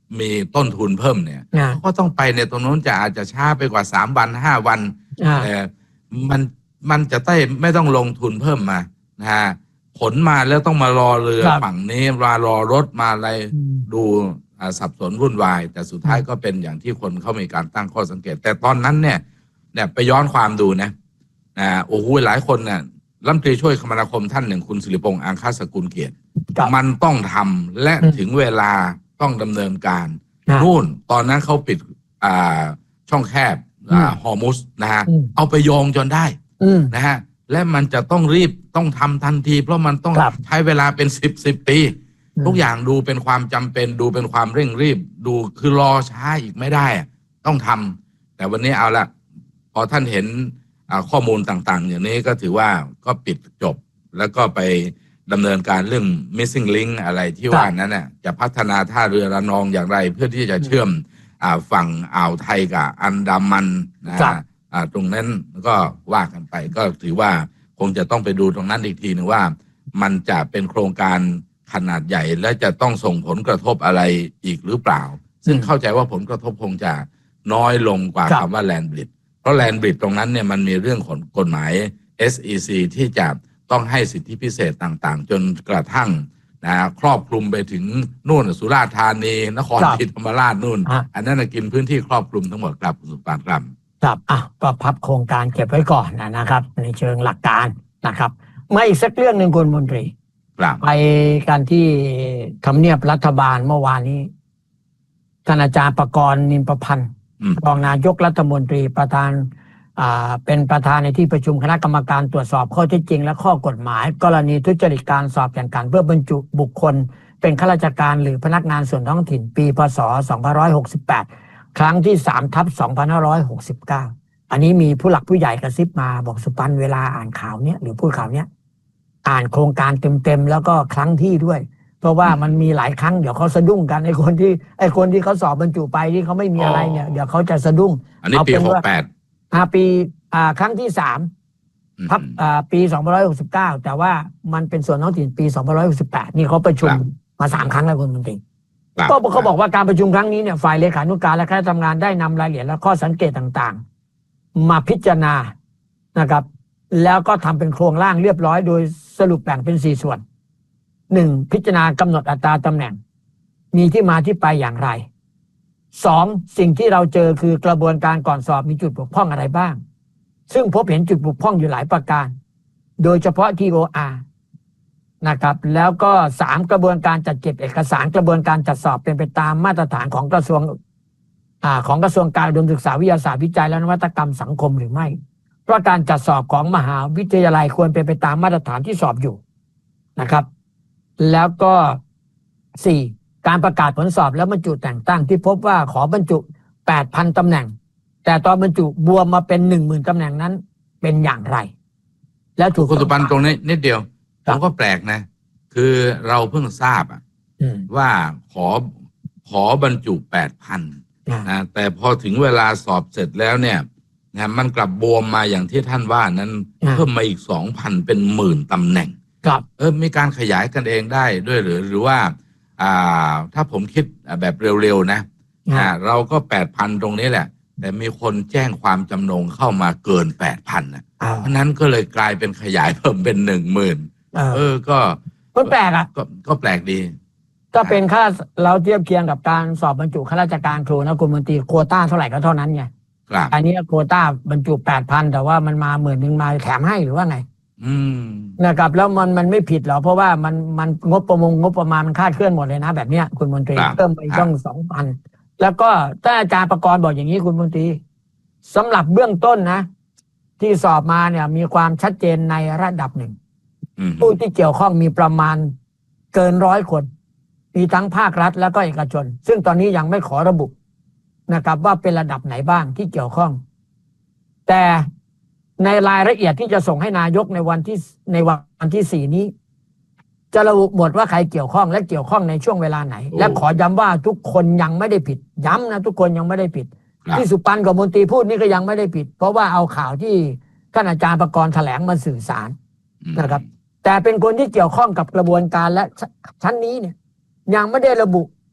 S2: มีต้นทุนเพิ่มเนี่ยเขาก็ต้องไปในตรงนู้นจะอาจจะช้าไปกว่าสามวันห้าวันแต่มันมันจะได้ไม่ต้องลงทุนเพิ่มมานะฮะขนมาแล้วต้องมารอเรือฝั่งนี้มารอรถมาอะไรดูสับสนวุ่นวายแต่สุดท้ายก็เป็นอย่างที่คนเขามีการตั้งข้อสังเกตแต่ตอนนั้นเนี่ยเนี่ยไปย้อนความดูนะอ่าโอ้โหหลายคนเนี่ยรัฐมนตรีช่วยคมนาคมท่านหนึ่งคุณสิริพงษ์อังคสกุลเกียรติมันต้องทำและถึงเวลาต้องดำเนินการนู่นตอนนั้นเขาปิดอ่าช่องแคบอ่าฮอร์มุสนะฮะเอาไปโยงจนได้นะฮะและมันจะต้องรีบต้องทำทันทีเพราะมันต้องใช้เวลาเป็นสิบสิบปีทุกอย่างดูเป็นความจำเป็นดูเป็นความเร่งรีบดูคือรอช้าอีกไม่ได้ต้องทำแต่วันนี้เอาละพอท่านเห็นข้อมูลต่างๆอย่างนี้ก็ถือว่าก็ปิดจบแล้วก็ไปดำเนินการเรื่อง missing link อะไรที่ว่านั้นน่ะจะพัฒนาท่าเรือระนองอย่างไรเพื่อที่จะเชื่อมฝั่งอ่าวไทยกับอันดามันนะตรงนั้นก็ว่ากันไปก็ถือว่าคงจะต้องไปดูตรงนั้นอีกทีหนึ่งว่ามันจะเป็นโครงการขนาดใหญ่และจะต้องส่งผลกระทบอะไรอีกหรือเปล่าซึ่งเข้าใจว่าผลกระทบคงจะน้อยลงกว่าคำว่าแลนด์บริดจ์เพราะแลนด์บริดจ์ตรงนั้นเนี่ยมันมีเรื่องของกฎหมาย เอส อี ซี ที่จะต้องให้สิทธิพิเศษต่างๆจนกระทั่งนะครอบคลุมไปถึงนู่นสุราษฎร์ธานีนครศรีธรรมราชนู่นอันนั้นกินพื้นที่ครอบคลุมทั้งหมดครับสุปานครับ
S1: ครับอ่ะก็พับโครงการเก็บไว้ก่อนนะครับในเชิงหลักการนะครับมาอีกสักเรื่องหนึ่งคุณมนตรีไปการที่ทำเนียบรัฐบาลเมื่อวานนี้ท่านอาจารย์ประกรณ์นินประพันธ์รองนายกรัฐมนตรีประธานอ่าเป็นประธานในที่ประชุมคณะกรรมการตรวจสอบข้อเท็จจริงและข้อกฎหมายกรณีทุจริตการสอบแข่งขันเพื่อบรรจุบุคคลเป็นข้าราชการหรือพนักงานส่วนท้องถิ่นปีพ.ศ. สองพันห้าร้อยหกสิบแปดครั้งที่ สามทับสองพันห้าร้อยหกสิบเก้า อันนี้มีผู้หลักผู้ใหญ่กระซิบมาบอกสุปันเวลาอ่านข่าวเนี้ยหรือพูดข่าวเนี้ยอ่านโครงการเต็มๆแล้วก็ครั้งที่ด้วยเพราะว่ามันมีหลายครั้งเดี๋ยวเขาสะดุ้งกันไอ้คนที่ไอ้คนที่เขาสอบบรรจุไปที่เขาไม่มีอะไรเนี่ยเดี๋ยวเขาจะสะดุ้ง
S2: อันนี้ปีหกสิบแปด
S1: อ่าปีอ่าครั้งที่สามทับอ่าปีสองพันห้าร้อยหกสิบเก้าแต่ว่ามันเป็นส่วนท้องถิ่นปีสองพันห้าร้อยหกสิบแปดนี่เขาประชุมมาสามครั้งแล้วคุณมนตรีก็เขาบอกว่าการประชุมครั้งนี้เนี่ยฝ่ายเลขานุการและคณะทำงานได้นำรายละเอียดและข้อสังเกตต่างๆมาพิจารณานะครับแล้วก็ทำเป็นโครงร่างเรียบร้อยโดยสรุปแบ่งเป็นสี่ส่วนหนึ่งพิจารณากำหนดอัตราตำแหน่งมีที่มาที่ไปอย่างไรสองสิ่งที่เราเจอคือกระบวนการก่อนสอบมีจุดบกพร่องอะไรบ้างซึ่งพบเห็นจุดบกพร่องอยู่หลายประการโดยเฉพาะ ที โอ อาร์ นะครับแล้วก็สามกระบวนการจัดเก็บเอกสารกระบวนการจัดสอบเป็นไปตามมาตรฐานของกระทรวงอ่าของกระทรวงการอุดมศึกษาวิทยาศาสตร์วิจัยและนวัตกรรมสังคมหรือไม่เพราะการจัดสอบของมหาวิทยาลัยควรเป็นไปตามมาตรฐานที่สอบอยู่นะครับแล้วก็สี่การประกาศผลสอบแล้วบรรจุแต่งตั้งที่พบว่าขอบรรจุ แปดพัน ตำแหน่งแต่ตอนบรรจุบวมมาเป็น หนึ่งหมื่น ตำแหน่งนั้นเป็นอย่างไรแล้วถูก
S2: คุณสุปันตรงนี้นิดเดียวผมก็แปลกนะคือเราเพิ่งทราบอะว่าขอขอบรรจุ แปดพัน นะแต่พอถึงเวลาสอบเสร็จแล้วเนี่ยนะมันกลับบวมมาอย่างที่ท่านว่านั้นเพิ่มมาอีก สองพัน เป็นหมื่นตำแหน่ง
S1: ครับ
S2: เออมีการขยายกันเองได้ด้วยหรือหรือว่าอ่าถ้าผมคิดแบบเร็วๆนะอ่าเราก็ แปดพัน ตรงนี้แหละแต่มีคนแจ้งความจำนงเข้ามาเกิน แปดพัน นะเพราะนั้นก็เลยกลายเป็นขยายเพิ่มเป็น หนึ่งหมื่น เออก็
S1: มันแปลกอ่ะ
S2: ก็ก็แปลกดี
S1: ก็เป็นค่าเราเทียบเคียงกับการสอบบรรจุข้าราชการครูนะคุณมนตรีโควต้าเท่าไหร่ก็เท่านั้นไง
S2: ครับ
S1: อันนี้โควต้าบรรจุ แปดพัน แต่ว่ามันมาหมื่นนึงมาแถมให้หรือว่าไง
S2: อืม
S1: นะครับแล้วมันมันไม่ผิดหรอเพราะว่ามันมันงบประมงงบประมาณมันคาดเคลื่อนหมดเลยนะแบบเนี้ยคุณมนตรีเพิ่มไปต้อง สองพัน แล้วก็ถ้าอาจารย์ประกรณ์บอกอย่างนี้คุณมนตรีสำหรับเบื้องต้นนะที่สอบมาเนี่ยมีความชัดเจนในระดับหนึ่งผู้ที่เกี่ยวข้องมีประมาณเกินร้อยคนมีทั้งภาครัฐแล้วก็เอกชนซึ่งตอนนี้ยังไม่ขอระบุนะครับว่าเป็นระดับไหนบ้างที่เกี่ยวข้องแต่ในรายละเอียดที่จะส่งให้นายกในวันที่ในวันที่สี่นี้จะระบุหมดว่าใครเกี่ยวข้องและเกี่ยวข้องในช่วงเวลาไหนและขอย้ำว่าทุกคนยังไม่ได้ผิดย้ำนะทุกคนยังไม่ได้ผิดที่สุปันกับมนตรีพูดนี่ก็ยังไม่ได้ผิดเพราะว่าเอาข่าวที่ท่านอาจารย์ประกรณ์แถลงมาสื่อสารนะครับแต่เป็นคนที่เกี่ยวข้องกับกระบวนการและชั้นนี้เนี่ยยังไม่ได้ระบุ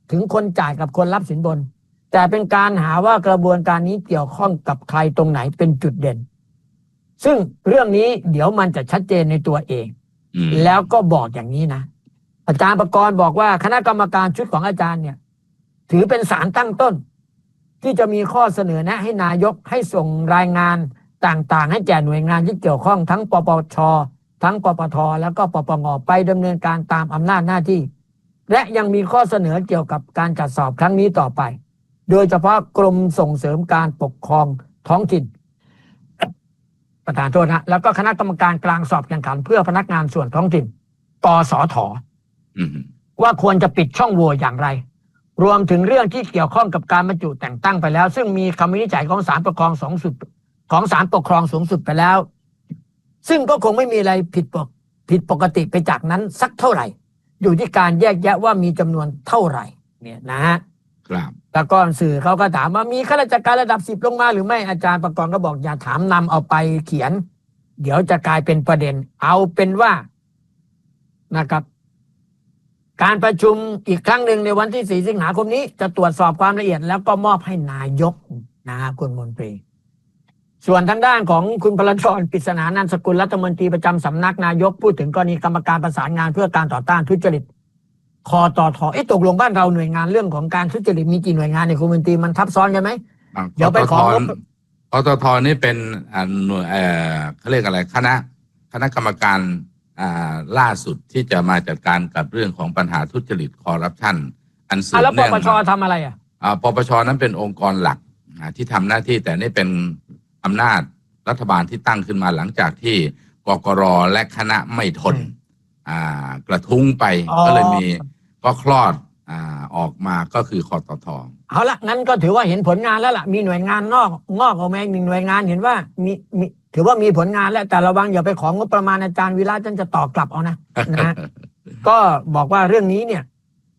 S1: ถึงคนจ่ายกับคนรับสินบนแต่เป็นการหาว่ากระบวนการนี้เกี่ยวข้องกับใครตรงไหนเป็นจุดเด่นซึ่งเรื่องนี้เดี๋ยวมันจะชัดเจนในตัวเองแล้วก็บอกอย่างนี้นะอาจารย์ประกรณ์บอกว่าคณะกรรมการชุดของอาจารย์เนี่ยถือเป็นศาลตั้งต้นที่จะมีข้อเสนอแนะให้นายกให้ส่งรายงานต่างๆให้แก่หน่วยงานที่เกี่ยวข้องทั้งปปชทั้งปปทแล้วก็ปปงไปดำเนินการตามอำนาจหน้าที่และยังมีข้อเสนอเกี่ยวกับการจัดสอบครั้งนี้ต่อไปโดยเฉพาะกรมส่งเสริมการปกครองท้องถิ่นประธานโทษนะแล้วก็คณะกรรมการกลางสอบแข่งขันเพื่อพนักงานส่วนท้องถิ่นกสทว่าควรจะปิดช่องโหว่อย่างไรรวมถึงเรื่องที่เกี่ยวข้องกับการบรรจุแต่งตั้งไปแล้วซึ่งมีคำวินิจฉัยของศาลปกครองสูงสุดของศาลปกครองสูงสุดไปแล้วซึ่งก็คงไม่มีอะไรผิดปกผิดปกติไปจากนั้นสักเท่าไหร่อยู่ที่การแยกแยะว่ามีจำนวนเท่าไหร่เนี่ยนะฮะ
S2: ครับ
S1: แต่ก่อนสื่อเขาก็ถามว่ามีข้าราชการระดับสิบลงมาหรือไม่อาจารย์ประกรณ์ก็บอกอย่าถามนำเอาไปเขียนเดี๋ยวจะกลายเป็นประเด็นเอาเป็นว่านะครับการประชุมอีกครั้งหนึ่งในวันที่สี่สิงหาคมนี้จะตรวจสอบความละเอียดแล้วก็มอบให้นายกนะคุณมนตรีส่วนทางด้านของคุณพลชร ปริศนานันท์สกุลรัฐมนตรีประจำสำนักนายกพูดถึงกรณีกรรมการประสานงานเพื่อการต่อต้านทุจริตคอตท.เอ๊ะตกลงบ้านเราหน่วยงานเรื่องของการทุจริตมีกี่หน่วยงานในคุณมนตรีมันทับซ้อนกันไหมเดี๋ยวไปขอ
S2: คอตท.นี่เป็นหน่วยเอ่อเขาเรียกอะไรคณะคณะกรรมการอ่าล่าสุดที่จะมาจัดการกับเรื่องของปัญหาทุจริตคอร์รัปชันอันสืบเนื่อง
S1: แล้วปปช.ทำอะไรอ่ะ
S2: อ่าปปช.นั้นเป็นองค์กรหลักที่ทำหน้าที่แต่นี่เป็นอำนาจรัฐบาลที่ตั้งขึ้นมาหลังจากที่กกร.และคณะไม่ทนอ่ากระทุ้งไปก็เลยมีก็คลอดอ่าออกมาก็คือคอตท.
S1: เอาละงั้นก็ถือว่าเห็นผลงานแล้วล่ะมีหน่วยงานนอกงอกออกมาอีกหนึ่งหน่วยงานเห็นว่ามีมีถือว่ามีผลงานแล้วแต่ระวังอย่าไปของงบประมาณอาจารย์วิระท่านจะตอบกลับเอานะนะ ก็บอกว่าเรื่องนี้เนี่ย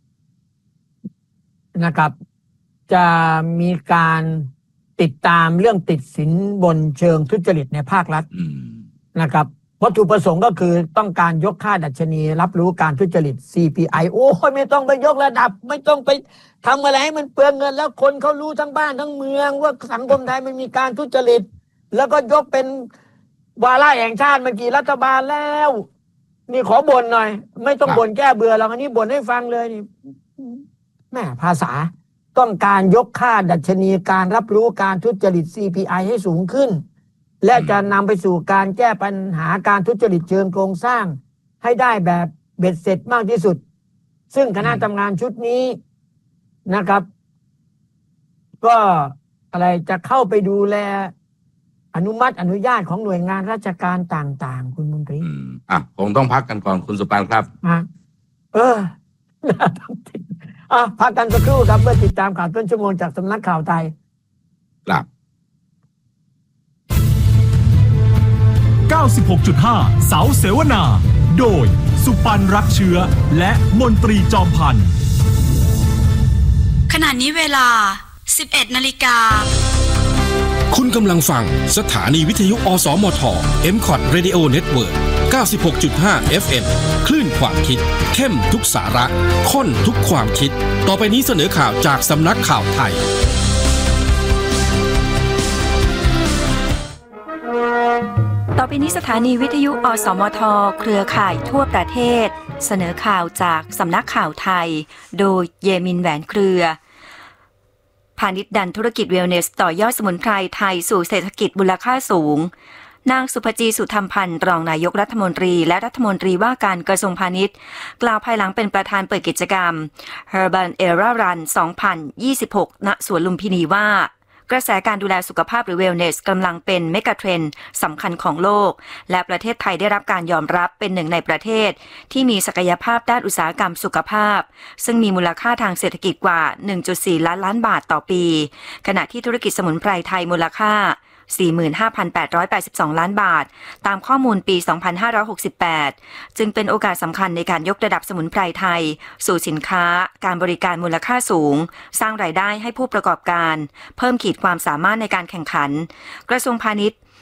S1: นะครับจะมีการติดตามเรื่องติดสินบนเชิงทุจริตในภาครัฐนะครับวัตถุประสงค์ก็คือต้องการยกค่าดัชนีรับรู้การทุจริต ซี พี ไอ โอ้ยไม่ต้องไปยกระดับไม่ต้องไปทำอะไรให้มันเปลืองเงินแล้วคนเขารู้ทั้งบ้านทั้งเมืองว่าสังคมไทยมันมีการทุจริตแล้วก็ยกเป็นวาระแห่งชาติมากี่รัฐบาลแล้วนี่ขอบ่นหน่อยไม่ต้องบ่นแก้เบื่อหรอกอันนี้บ่นให้ฟังเลยนี่แม่ภาษาต้องการยกค่าดัชนีการรับรู้การทุจริต ซี พี ไอ ให้สูงขึ้นและจะนำไปสู่การแก้ปัญหาการทุจริตเชิงโครงสร้างให้ได้แบบเบ็ดเสร็จมากที่สุดซึ่งคณะทำงานชุดนี้นะครับก็อะไรจะเข้าไปดูแลอนุมัติอนุญาตของหน่วยงานราชการต่างๆคุณมนตรี
S2: อ่ะคงต้องพักกันก่อนคุณสุปานครับ
S1: อ่ะเอออ่ะพักกันสักครู่ครับเพื่อติดตามข่าวต้นชั่วโมงจากสำนักข่าวไทย
S2: ครับ
S3: เก้าสิบหกจุดห้า เสาเสวนาโดยสุปันรักเชื้อและมนตรีจอมพันธ์
S8: ขณะนี้เวลา สิบเอ็ดนาฬิกา
S9: คุณกำลังฟังสถานีวิทยุอสมท เอ็ม คอท Radio Network เก้าสิบหกจุดห้า เอฟ เอ็ม คลื่นความคิดเข้มทุกสาระข้นทุกความคิดต่อไปนี้เสนอข่าวจากสำนักข่าวไทย
S10: ต่อไปนี้สถานีวิทยุอสมทเครือข่ายทั่วประเทศเสนอข่าวจากสำนักข่าวไทยโดยเยมินแหวนเครือพาณิชย์ดันธุรกิจเวลเนสต่อยอดสมุนไพรไทยสู่เศรษฐกิจมูลค่าสูงนางสุภจีสุธรรมพันธ์รองนายกรัฐมนตรีและรัฐมนตรีว่าการกระทรวงพาณิชย์กล่าวภายหลังเป็นประธานเปิดกิจกรรม Herbal Era Run สองพันยี่สิบหก ณ สวนลุมพินีว่ากระแสการดูแลสุขภาพหรือ Wellness กำลังเป็นเมกะเทรนด์สำคัญของโลกและประเทศไทยได้รับการยอมรับเป็นหนึ่งในประเทศที่มีศักยภาพด้านอุตสาหกรรมสุขภาพซึ่งมีมูลค่าทางเศรษฐกิจกว่า หนึ่งจุดสี่ ล้านล้านบาทต่อปีขณะที่ธุรกิจสมุนไพรไทยมูลค่า สี่หมื่นห้าพันแปดร้อยแปดสิบสอง ล้านบาทตามข้อมูลปี สองพันห้าร้อยหกสิบแปดจึงเป็นโอกาสสำคัญในการยกระดับสมุนไพรไทยสู่สินค้าการบริการมูลค่าสูงสร้างรายได้ให้ผู้ประกอบการเพิ่มขีดความสามารถในการแข่งขันกระทรวงพาณิชย์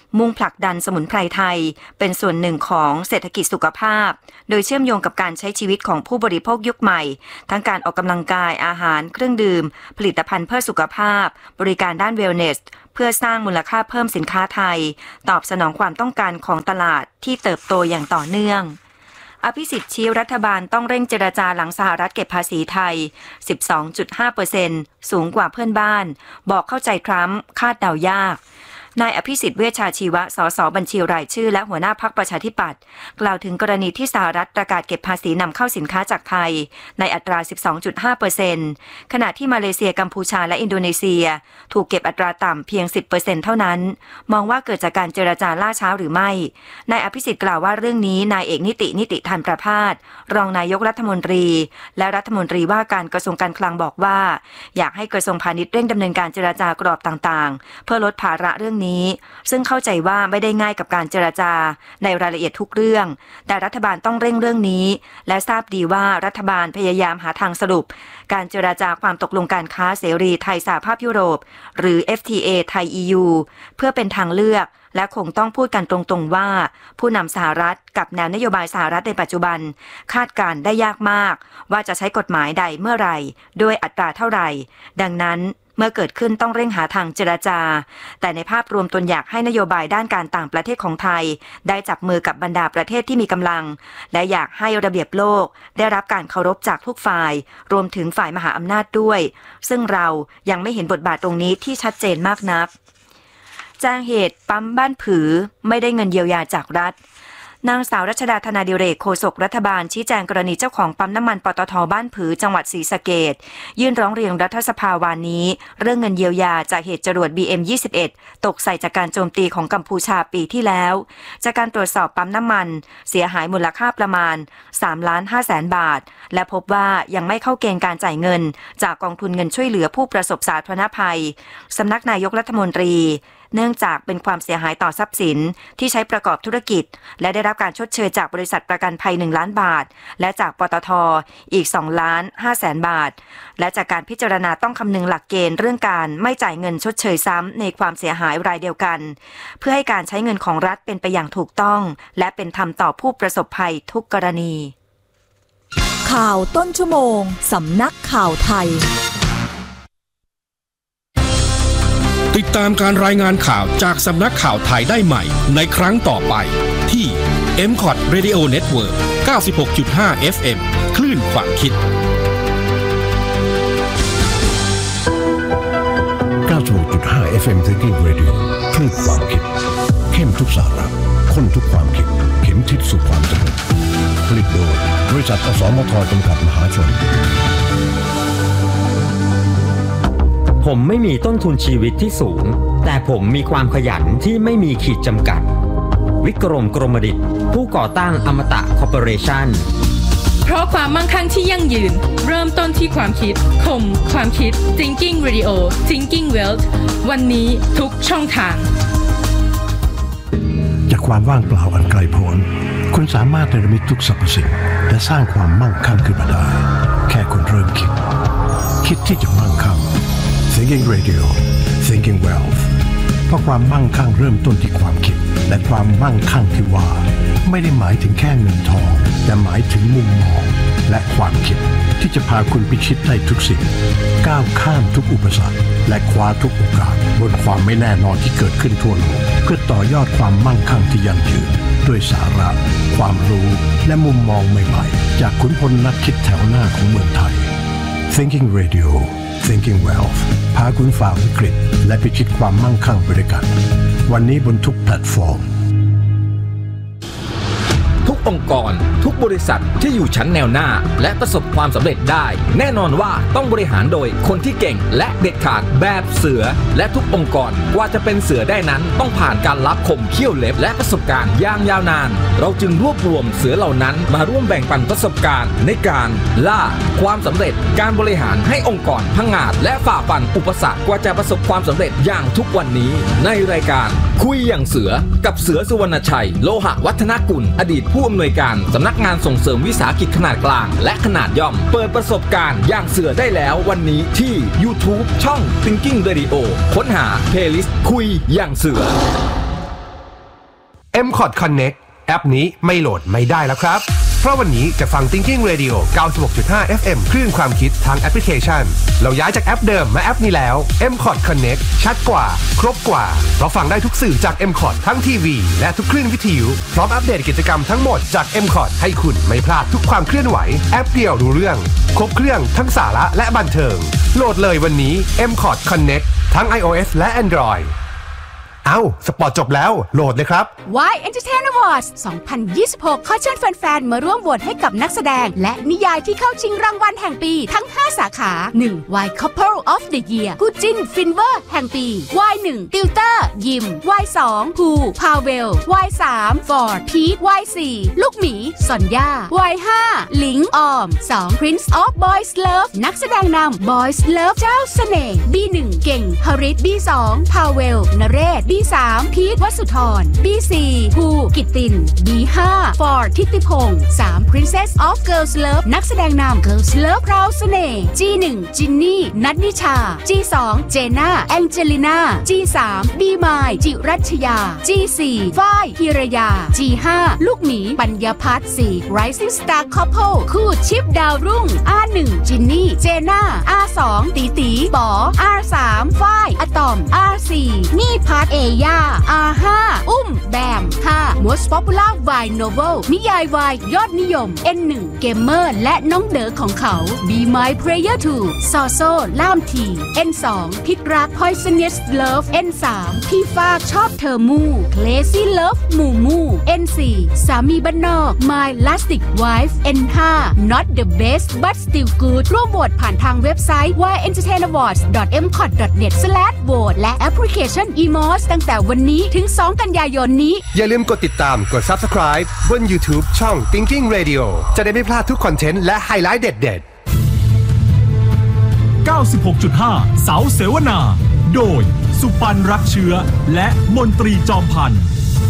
S10: มุ่งผลักดันสมุนไพรไทยเป็นส่วนหนึ่งของเศรษฐกิจสุขภาพโดยเชื่อมโยงกับการใช้ชีวิตของผู้บริโภคยุคใหม่ทั้งการออกกำลังกายอาหารเครื่องดื่มผลิตภัณฑ์เพื่อสุขภาพบริการด้านเวลเนสเพื่อสร้างมูลค่าเพิ่มสินค้าไทยตอบสนองความต้องการของตลาดที่เติบโตอย่างต่อเนื่องอภิสิทธิ์ชี้รัฐบาลต้องเร่งเจรจาหลังสหรัฐเก็บภาษีไทย สิบสองจุดห้าเปอร์เซ็นต์ สูงกว่าเพื่อนบ้านบอกเข้าใจทรัมป์คาดเดายากนายอภิสิทธิ์เวชชาชีวะสสบัญชีรายชื่อและหัวหน้าพรรคประชาธิปัตย์กล่าวถึงกรณีที่สหรัฐประกาศเก็บภาษีนำเข้าสินค้าจากไทยในอัตรา สิบสองจุดห้าเปอร์เซ็นต์ ขณะที่มาเลเซียกัมพูชาและอินโดนีเซียถูกเก็บอัตราต่ำเพียง สิบเปอร์เซ็นต์ เท่านั้นมองว่าเกิดจากการเจรจาล่าช้าหรือไม่นายอภิสิทธิ์กล่าวว่าเรื่องนี้นายเอกนิตินิติธรประภาสรองนายกรัฐมนตรีและรัฐมนตรีว่าการกระทรวงการคลังบอกว่าอยากให้กระทรวงพาณิชย์เร่งดำเนินการเจรจากรอบต่างๆเพื่อลดภาระเรื่องนี้ซึ่งเข้าใจว่าไม่ได้ง่ายกับการเจรจาในรายละเอียดทุกเรื่องแต่รัฐบาลต้องเร่งเรื่องนี้และทราบดีว่ารัฐบาลพยายามหาทางสรุปการเจรจาความตกลงการค้าเสรีไทยสหภาพยุโรปหรือ เอฟ ที เอ ไทย อี ยู เพื่อเป็นทางเลือกและคงต้องพูดกันตรงๆว่าผู้นำสหรัฐกับแนวนโยบายสหรัฐในปัจจุบันคาดการได้ยากมากว่าจะใช้กฎหมายใดเมื่อไหร่ด้วยอัตราเท่าไหร่ดังนั้นเมื่อเกิดขึ้นต้องเร่งหาทางเจรจาแต่ในภาพรวมตนอยากให้นโยบายด้านการต่างประเทศของไทยได้จับมือกับบรรดาประเทศที่มีกำลังและอยากให้ระเบียบโลกได้รับการเคารพจากทุกฝ่ายรวมถึงฝ่ายมหาอำนาจด้วยซึ่งเรายังไม่เห็นบทบาทตรงนี้ที่ชัดเจนมากนักแจ้งเหตุปั๊มบ้านผือไม่ได้เงินเยียวยาจากรัฐนางสาวรัชดาธนาดิเรกโฆษกรัฐบาลชี้แจงกรณีเจ้าของปั๊มน้ำมันปตท.บ้านผือจังหวัดศรีสะเกษยื่นร้องเรียนรัฐสภาวานี้เรื่องเงินเยียวยาจากเหตุจรวด บี เอ็ม ยี่สิบเอ็ด ตกใส่จากการโจมตีของกัมพูชาปีที่แล้วจากการตรวจสอบปั๊มน้ำมันเสียหายมูลค่าประมาณ สามล้านห้าแสน บาทและพบว่ายังไม่เข้าเกณฑ์การจ่ายเงินจากกองทุนเงินช่วยเหลือผู้ประสบสาธารณภัยสำนักนายกรัฐมนตรีเนื่องจากเป็นความเสียหายต่อทรัพย์สินที่ใช้ประกอบธุรกิจและได้รับการชดเชยจากบริษัทประกันภัยหนึ่งล้านบาทและจากปตท.อีกสองล้านห้าแสนบาทและจากการพิจารณาต้องคำนึงหลักเกณฑ์เรื่องการไม่จ่ายเงินชดเชยซ้ำในความเสียหายรายเดียวกันเพื่อให้การใช้เงินของรัฐเป็นไปอย่างถูกต้องและเป็นธรรมต่อผู้ประสบภัยทุกกรณี
S11: ข่าวต้นชั่วโมงสำนักข่าวไทย
S9: ติดตามการรายงานข่าวจากสำนักข่าวไทยได้ใหม่ในครั้งต่อไปที่ เอ็ม คอท Radio Network เก้าสิบหกจุดห้า เอฟ เอ็ม คลื่นความคิด
S4: เก้าสิบหกจุดห้า เอฟ เอ็ม Thinking Radio คลื่นความคิดเข้มทุกสาระข้นทุกความคิดเข็มทิศสู่ความสำเร็จผลิตโดยบริษัทอสมทจำกัดมหาชน
S12: ผมไม่มีต้นทุนชีวิตที่สูงแต่ผมมีความขยันที่ไม่มีขีดจำกัดวิกรมกรมดิษฐ์ผู้ก่อตั้งอมตะคอร์ปอเรชั่น
S13: เพราะความมั่งคั่งที่ยั่งยืนเริ่มต้นที่ความคิดคมความคิด Thinking Radio Thinking Wealth วันนี้ทุกช่องทาง
S4: จากความว่างเปล่าอันไกลโพ้นคุณสามารถเนรมิตทุกสรรพสิ่งและสร้างความมั่งคั่งขึ้นมาได้แค่คุณเริ่มคิดคิดที่จะมั่งคั่งThinking Radio Thinking Wealth เพราะความมั่งคั่งเริ่มต้นที่ความคิดและความมั่งคั่งที่ว่าไม่ได้หมายถึงแค่เงินทองแต่หมายถึงมุมมองและความคิดที่จะพาคุณพิชิตได้ทุกสิ่งก้าวข้ามทุกอุปสรรคและคว้าทุกโอกาสบนความไม่แน่นอนที่เกิดขึ้นทั่วโลกเพื่อต่อยอดความมั่งคั่งที่ยั่งยืนด้วยสาระความรู้และมุมมองใหม่ๆจากขุนพลนักคิดแถวหน้าของเมืองไทย Thinking Radio Thinking Wealth พาคุณฝ่าวิกฤตและพิชิตความมั่งคั่งไปด้วยกันวันนี้บนทุกแพลตฟอร์ม
S14: ทุกองค์กรทุกบริษัทที่อยู่ชั้นแนวหน้าและประสบความสำเร็จได้แน่นอนว่าต้องบริหารโดยคนที่เก่งและเด็ดขาดแบบเสือและทุกองค์กรกว่าจะเป็นเสือได้นั้นต้องผ่านการลับคมเขี้ยวเล็บและประสบการณ์อย่างยาวนานเราจึงรวบรวมเสือเหล่านั้นมาร่วมแบ่งปันประสบการณ์ในการล่าความสำเร็จการบริหารให้องค์กรพังงาดและฝ่าฟันอุปสรรคกว่าจะประสบความสำเร็จอย่างทุกวันนี้ในรายการคุยอย่างเสือกับเสือสุวรรณชัยโลหะวัฒนกุลอดีตผู้อำนวยการสำนักงานส่งเสริมวิสาหกิจขนาดกลางและขนาดย่อมเปิดประสบการณ์อย่างเสือได้แล้ววันนี้ที่ YouTube ช่อง Thinking Radio ค้นหา Playlist คุยอย่างเสือ
S5: เอ็ม คอร์ด Connect แอปนี้ไม่โหลดไม่ได้แล้วครับเพราะวันนี้จะฟัง Thinking Radio เก้าสิบหกจุดห้า เอฟ เอ็ม คลื่นความคิดทางแอปพลิเคชันเราย้ายจากแอปเดิมมาแอปนี้แล้ว เอ็ม คอร์ด Connect ชัดกว่าครบกว่าเพราะฟังได้ทุกสื่อจาก เอ็ม คอร์ด ทั้งทีวีและทุกคลื่นวิทยุพร้อมอัปเดตกิจกรรมทั้งหมดจาก เอ็ม คอร์ด ให้คุณไม่พลาดทุกความเคลื่อนไหวแอปเดียวรู้เรื่องครบเครื่องทั้งสาระและบันเทิงโหลดเลยวันนี้ เอ็ม คอร์ด Connect ทั้ง iOS และ Androidเอ้าสปอร์ตจบแล้วโหลดเลยครับ
S15: วาย Entertain Awards สองพันยี่สิบหก ขอเชิญแฟนๆมาร่วมโหวตให้กับนักแสดงและนิยายที่เข้าชิงรางวัลแห่งปีทั้งห้าสาขา หนึ่ง วาย Couple of the Year คู่จิ้นฟินเวอร์แห่งปี วาย หนึ่ง ติวเตอร์ยิม วาย สอง ภูพาเวล วาย สาม ฟอร์ดพีท วาย สี่ ลูกหมีสอนย่า วาย ห้า หลิงออม สอง Prince of Boys Love นักแสดงนำ Boys Love เจ้าเสน่ห์ บี หนึ่ง เก่งฮริต บี สอง พาเวล นเรศ บี สามพีทวสุธร บี สี่ ภูกิตติน บี ห้า ฟอร์ดทิติพงษ์ สาม Princess of Girls Love นักแสดงนำ Girls Love พราวเสน่ห์ จี หนึ่ง จินนี่ นัทนิชา จี สอง เจน่า แองเจลิน่า จี สาม บีมาย จิรัชยา จี สี่ ฝ้ายฮิรยา จี ห้า ลูกหมีปัญญาพัฒน์ สี่ Rising Star Couple คู่ชิปดาวรุ่ง อาร์ หนึ่ง จินนี่ เจน่า อาร์ สอง ตีตีป๋อ อาร์ สาม ฝ้ายอะตอม อาร์ สี่ นี่พัทเอย่า อาร์ ห้า อุ้มแบม ห้า Most Popular Vine Novel นิยายวายยอดนิยม เอ็น หนึ่ง เกมเมอร์และน้องเด๋อของเขา Be My Prayer ทู ซอโซล่ามที เอ็น สอง พิษรัก Poisonous Love เอ็น สาม พี่ฟากชอบเธอมู Crazy Love มูมู เอ็น สี่ สามีบ้านนอก My Lastic Wife เอ็น ห้า Not the Best But Still Good ร่วมโหวตผ่านทางเว็บไซต์ วาย เอ็นเตอร์เทน อวอร์ดส์ ดอท เอ็ม คอร์ด ดอท เน็ต สแลช โหวต และแอปพลิเคชัน อี เอ็ม โอ เอส ตั้งแต่วันนี้ถึง สอง กันยายนนี้
S5: อย่าลืมกดติดตามกด Subscribe บน YouTube ช่อง Thinking Radio จะได้ไม่พลาดทุกคอนเทนต์และไฮไลท์เด็ด
S3: ๆ เก้าสิบหกจุดห้า เสาเสวนา โดยสุปันรักเชื้อและมนตรีจอมพันธ์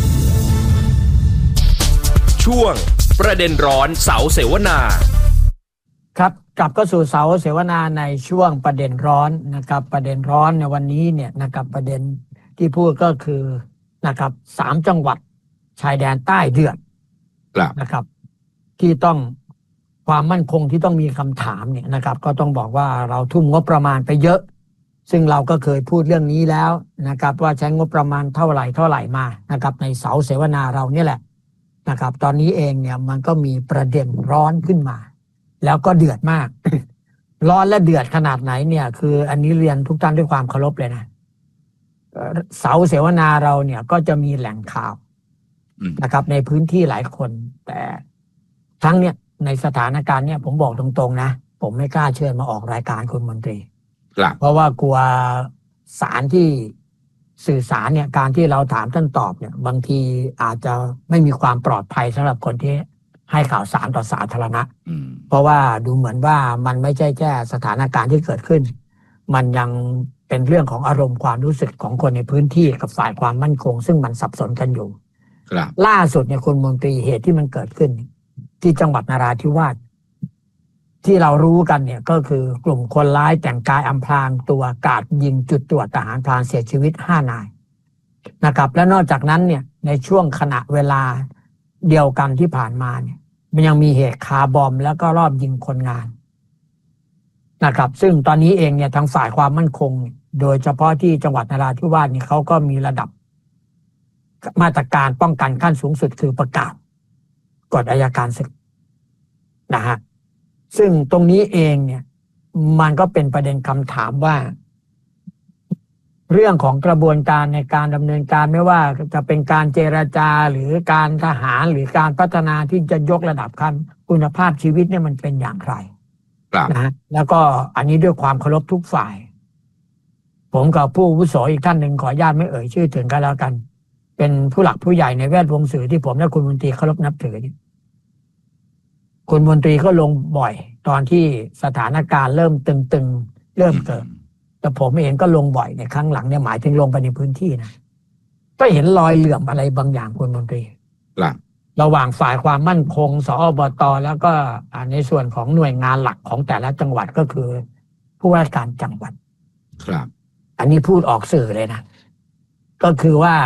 S9: ช่วงประเด็นร้อนเสาเสวนา
S1: ครับกลับก็สู่เสาเสวนาในช่วงประเด็นร้อนนะครับประเด็นร้อนในวันนี้เนี่ยนะครับประเด็นที่พูดก็คือนะครับสามจังหวัดชายแดนใต้เดือดนะครับที่ต้องความมั่นคงที่ต้องมีคำถามเนี่ยนะครับก็ต้องบอกว่าเราทุ่มงบประมาณไปเยอะซึ่งเราก็เคยพูดเรื่องนี้แล้วนะครับว่าใช้งบประมาณเท่าไหร่เท่าไหร่มานะครับในเสาเสวนาเราเนี่ยแหละนะครับตอนนี้เองเนี่ยมันก็มีประเด็นร้อนขึ้นมาแล้วก็เดือดมาก ร้อนและเดือดขนาดไหนเนี่ยคืออันนี้เรียนทุกท่านด้วยความเคารพเลยนะเสาเสวนาเราเนี่ยก็จะมีแหล่งข่าวนะครับในพื้นที่หลายคนแต่ทั้งเนี่ยในสถานการณ์เนี่ยผมบอกตรงๆนะผมไม่กล้าเชิญมาออกรายการคุณมนตรีเพราะว่ากลัวสารที่สื่อสารเนี่ยการที่เราถามท่านตอบเนี่ยบางทีอาจจะไม่มีความปลอดภัยสำหรับคนที่ให้ข่าวสารต่อสาธารณะเพราะว่าดูเหมือนว่ามันไม่ใช่แค่สถานการณ์ที่เกิดขึ้นมันยังเป็นเรื่องของอารมณ์ความรู้สึกของคนในพื้นที่กับฝ่ายความมั่นคงซึ่งมันสับสนกันอยู่ล่าสุดเนี่ยคุณมนตรีเหตุที่มันเกิดขึ้นที่จังหวัดนราธิวาสที่เรารู้กันเนี่ยก็คือกลุ่มคนร้ายแต่งกายอำพรางตัวกราดยิงจุดตรวจทหารพรานเสียชีวิตห้านายนะครับและนอกจากนั้นเนี่ยในช่วงขณะเวลาเดียวกันที่ผ่านมาเนี่ยมันยังมีเหตุคาร์บอมแล้วก็รอบยิงคนงานนะครับซึ่งตอนนี้เองเนี่ยทางฝ่ายความมั่นคงโดยเฉพาะที่จังหวัดนราธิวาสนี่เขาก็มีระดับมาตรการป้องกันขั้นสูงสุดคือประกาศกฎอัยการศึกนะฮะซึ่งตรงนี้เองเนี่ยมันก็เป็นประเด็นคำถามว่าเรื่องของกระบวนการในการดำเนินการไม่ว่าจะเป็นการเจรจาหรือการทหารหรือการพัฒนาที่จะยกระดับขั้นคุณภาพชีวิตเนี่ยมันเป็นอย่างไรนะแล้วก็อันนี้ด้วยความเคารพทุกฝ่ายผมกับผู้อาวุโสอีกท่านหนึ่งขออนุญาตไม่เอ่ยชื่อถึงกันแล้วกันเป็นผู้หลักผู้ใหญ่ในแวดวงสื่อที่ผมและคุณมนตรีเคารพนับถือคุณมนตรีก็ลงบ่อยตอนที่สถานการณ์เริ่มตึงๆเริ่มเกิดแต่ผมเองก็ลงบ่อยในครั้งหลังเนี่ยหมายถึงลงไปในพื้นที่นะก็เห็นรอยเหลื่อมอะไรบางอย่างคุณมนตรีระหว่างฝ่ายความมั่นคงสอบตแล้วก็ในส่วนของหน่วยงานหลักของแต่ละจังหวัดก็คือผู้ว่าราชการจังหวัดครับอันนี้พูดออกสื่อเลยนะก็คือว่า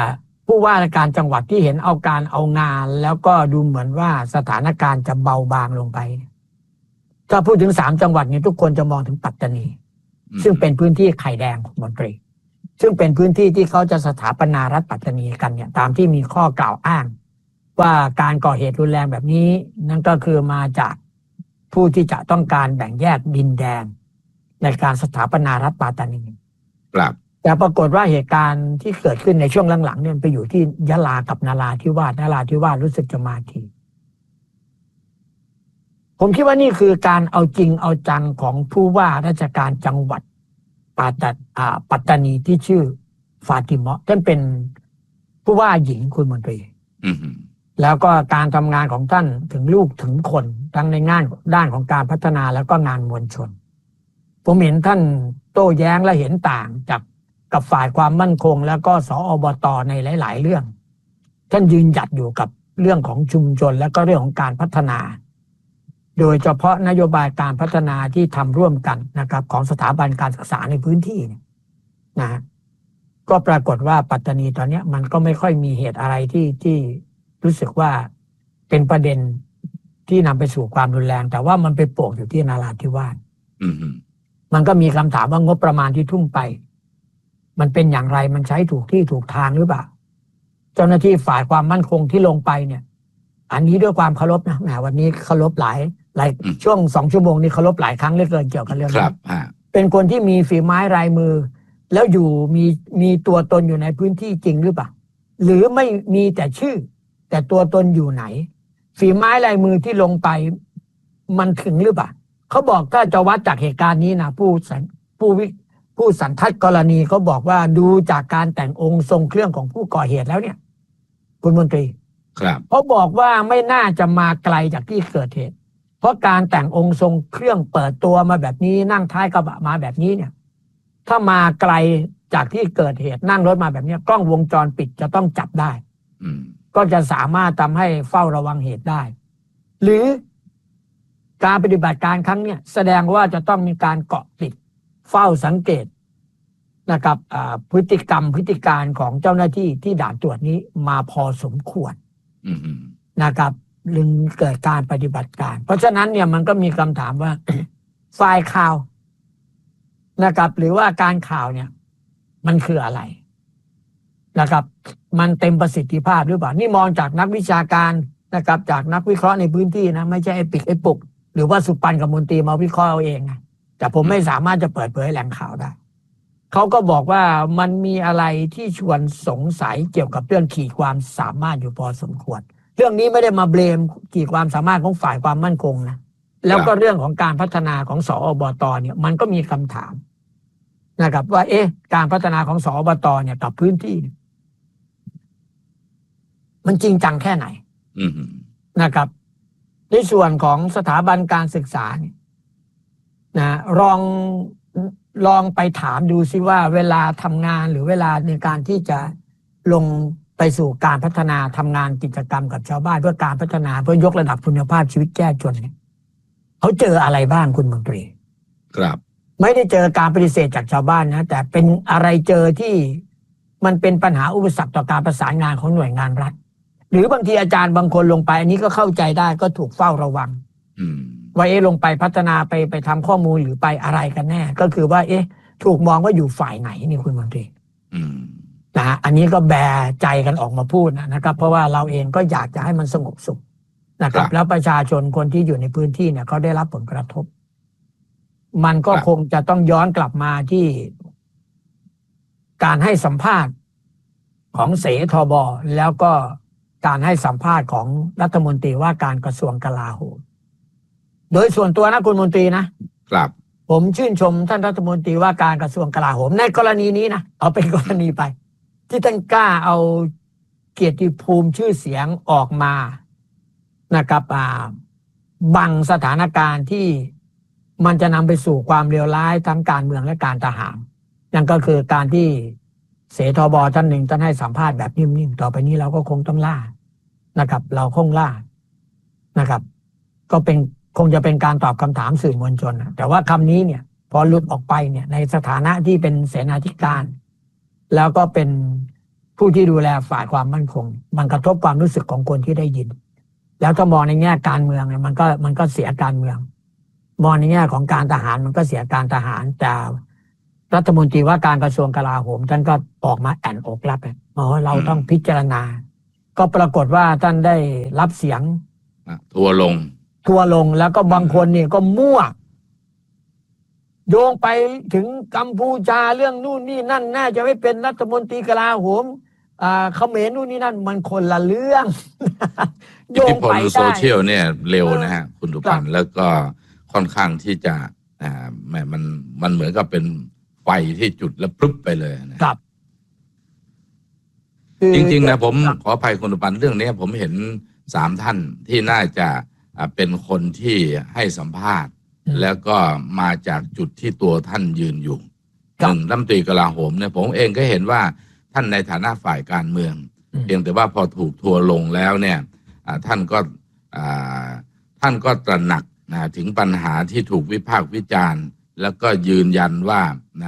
S1: ผู้ว่าราชการจังหวัดที่เห็นเอาการเอางานแล้วก็ดูเหมือนว่าสถานการณ์จะเบาบางลงไปถ้าพูดถึงสามจังหวัดนี้ทุกคนจะมองถึงปัตตานีซึ่งเป็นพื้นที่ไข่แดงของมนตรีซึ่งเป็นพื้นที่ที่เขาจะสถาปนารัฐปัตตานีกันเนี่ยตามที่มีข้อกล่าวอ้างว่าการก่อเหตุรุนแรงแบบนี้นั่นก็คือมาจากผู้ที่จะต้องการแบ่งแยกดินแดนในการสถาปนารัฐปัตตานี
S2: ครับ
S1: แต่ปรากฏว่าเหตุการณ์ที่เกิดขึ้นในช่วงหลังๆเนี่ยไปอยู่ที่ยะลากับนาราธิวาสนาราธิวาสรู้สึกจะมาทีผมคิดว่านี่คือการเอาจริงเอาจังของผู้ว่าราชการจังหวัดปัตตาอ่าปัตตานีที่ชื่อฟาติมาะห์ท่านเป็นผู้ว่าหญิงคุณมนตรีแล้วก็การทำงานของท่านถึงลูกถึงคนทั้งในงานด้านของการพัฒนาแล้วก็งานมวลชนผมเห็นท่านโต้แย้งและเห็นต่างจากกับฝ่ายความมั่นคงแล้วก็สอบต.ในหลายๆเรื่องท่านยืนหยัดอยู่กับเรื่องของชุมชนและก็เรื่องของการพัฒนาโดยเฉพาะนโยบายการพัฒนาที่ทำร่วมกันนะครับของสถาบันการศึกษาในพื้นที่นะก็ปรากฏว่าปัตตานีตอนนี้มันก็ไม่ค่อยมีเหตุอะไรที่ที่รู้สึกว่าเป็นประเด็นที่นำไปสู่ความรุนแรงแต่ว่ามันไปโป่งอยู่ที่นาราธิวาสมันก็มีคำถามว่างบประมาณที่ทุ่มไปมันเป็นอย่างไรมันใช้ถูกที่ถูกทางหรือเปล่าเจ้าหน้าที่ฝ่ายความมั่นคงที่ลงไปเนี่ยอันนี้ด้วยความเคารพนะแหมวันนี้เคารพหลายหลายช่วงสองชั่วโมงนี้เคารพหลายครั้งเหลือเกินเกี่ยวกับเรื่องนี้เป็นคนที่มีฝีไม้ลายมือแล้วอยู่มีมีตัวตนอยู่ในพื้นที่จริงหรือเปล่าหรือไม่มีแต่ชื่อแต่ตัวตนอยู่ไหนฝีไม้ลายมือที่ลงไปมันถึงหรือเปล่าเขาบอกถ้าจะวัดจากเหตุการณ์นี้นะผู้สันผู้วิผู้สันทัดกรณีเขาบอกว่าดูจากการแต่งองค์ทรงเครื่องของผู้ก่อเหตุแล้วเนี่ยคุณมนตรี
S2: ครับ
S1: เขาบอกว่าไม่น่าจะมาไกลจากที่เกิดเหตุเพราะการแต่งองค์ทรงเครื่องเปิดตัวมาแบบนี้นั่งท้ายกระบะมาแบบนี้เนี่ยถ้ามาไกลจากที่เกิดเหตุนั่งรถมาแบบนี้กล้องวงจรปิดจะต้องจับได้ก็จะสามารถทำให้เฝ้าระวังเหตุได้หรือการปฏิบัติการครั้งนี้แสดงว่าจะต้องมีการเกาะติดเฝ้าสังเกตนะครับพฤติกรรมพฤติการของเจ้าหน้าที่ที่ด่านตรวจนี้มาพอสมควรนะครับลึงเกิดการปฏิบัติการเพราะฉะนั้นเนี่ยมันก็มีคำถามว่า ฝ่ายข่าวนะครับหรือว่าการข่าวเนี่ยมันคืออะไรนะครับมันเต็มประสิทธิภาพหรือเปล่านี่มองจากนักวิชาการนะครับจากนักวิเคราะห์ในพื้นที่นะไม่ใช่ไอ้ปิกไอ้ปุกหรือว่าสุปันกับมนตรีมาวิเคราะห์เอาเองนะแต่ผมไม่สามารถจะเปิดเผยแหล่งข่าวได้เขาก็บอกว่ามันมีอะไรที่ชวนสงสัยเกี่ยวกับเรื่องขีดความสามารถอยู่พอสมควรเรื่องนี้ไม่ได้มาเบลมขีดความสามารถของฝ่ายความมั่นคงนะแล้วก็เรื่องของการพัฒนาของสอบต.เนี่ยมันก็มีคำถามนะครับว่าเอ๊ะการพัฒนาของสอบต.เนี่ยกับพื้นที่มันจริงจังแค่ไหนนะครับในส่วนของสถาบันการศึกษาเนี่ยนะลองลองไปถามดูซิว่าเวลาทำงานหรือเวลาในการที่จะลงไปสู่การพัฒนาทำงานกิจกรรมกับชาวบ้านเพื่อการพัฒนาเพื่อยกระดับคุณภาพชีวิตแก้จนเนี่ยเขาเจออะไรบ้างคุณมนตรี
S2: ครับ
S1: ไม่ได้เจอการปฏิเสธจากชาวบ้านนะแต่เป็นอะไรเจอที่มันเป็นปัญหาอุปสรรคต่อการประสานงานของหน่วยงานรัฐหรือบางทีอาจารย์บางคนลงไปอันนี้ก็เข้าใจได้ก็ถูกเฝ้าระวังว่าเอ๊ะลงไปพัฒนาไปไปทำข้อมูลหรือไปอะไรกันแน่ก็คือว่าเอ๊ะถูกมองว่าอยู่ฝ่ายไหนนี่คุณมนตรีนะฮะอันนี้ก็แบใจกันออกมาพูดนะครับเพราะว่าเราเองก็อยากจะให้มันสงบสุขนะครับแล้วประชาชนคนที่อยู่ในพื้นที่เนี่ยเขาได้รับผลกระทบมันก็คงจะต้องย้อนกลับมาที่การให้สัมภาษณ์ของเสทบแล้วก็การให้สัมภาษณ์ของรัฐมนตรีว่าการกระทรวงกลาโหมโดยส่วนตัวนะคุณมนตรีนะครับผมชื่นชมท่านรัฐมนตรีว่าการกระทรวงกลาโหมในกรณีนี้นะเอาเป็นกรณีไปที่ท่านกล้าเอาเกียรติภูมิชื่อเสียงออกมานะครับอ่าบังสถานการณ์ที่มันจะนำไปสู่ความเลวร้ายทั้งการเมืองและการทหารนั่นก็คือการที่เสทบท่านหนึ่งท่านให้สัมภาษณ์แบบนิ่มๆต่อไปนี้เราก็คงต้องล่านะครับเราคงล่านะครับก็เป็นคงจะเป็นการตอบคำถามสื่อมวลชนแต่ว่าคำนี้เนี่ยพอหลุดออกไปเนี่ยในสถานะที่เป็นเสนาธิการแล้วก็เป็นผู้ที่ดูแลฝ่ายความมั่นคงมันกระทบความรู้สึกของคนที่ได้ยินแล้วถ้ามองในแง่การเมืองเนี่ยมันก็มันก็เสียการเมืองมองในแง่ของการทหารมันก็เสียการทหารแต่รัฐมนตรีว่าการกระทรวงกลาโหมท่านก็ออกมาแอนอกรับอ๋อเราต้องพิจารณาก็ปรากฏว่าท่านได้รับเสียง
S2: ทัวลง
S1: ทัวลงแล้วก็บางคนเนี่ยก็มั่วโยงไปถึงกัมพูชาเรื่องนู่นนี่นั่นน่าจะไม่เป็นรัฐมนตรีกลาโหมอ่าเขมรนู่นนี่นั่นมันคนละเรื่อง
S2: โยงไปได้โซเชียลเนี่ยเร็วนะฮะคุณสุพันธ์แล้วก็ค่อนข้างที่จะอ่าแหมมันมันเหมือนกับเป็นไฟที่จุดแล้วพรึบไปเลยนะครับจริงๆนะผมขออภัยคุณสุพันธ์เรื่องนี้ผมเห็นสามท่านที่น่าจะเป็นคนที่ให้สัมภาษณ์แล้วก็มาจากจุดที่ตัวท่านยืนอยู่หนึ่งรัฐมนตรีกลาโหมเนี่ยผมเองก็เห็นว่าท่านในฐานะฝ่ายการเมืองเพียงแต่ว่าพอถูกทัวลงแล้วเนี่ยท่านก็ท่านก็ตระหนักถึงปัญหาที่ถูกวิพากษ์วิจารณ์แล้วก็ยืนยันว่า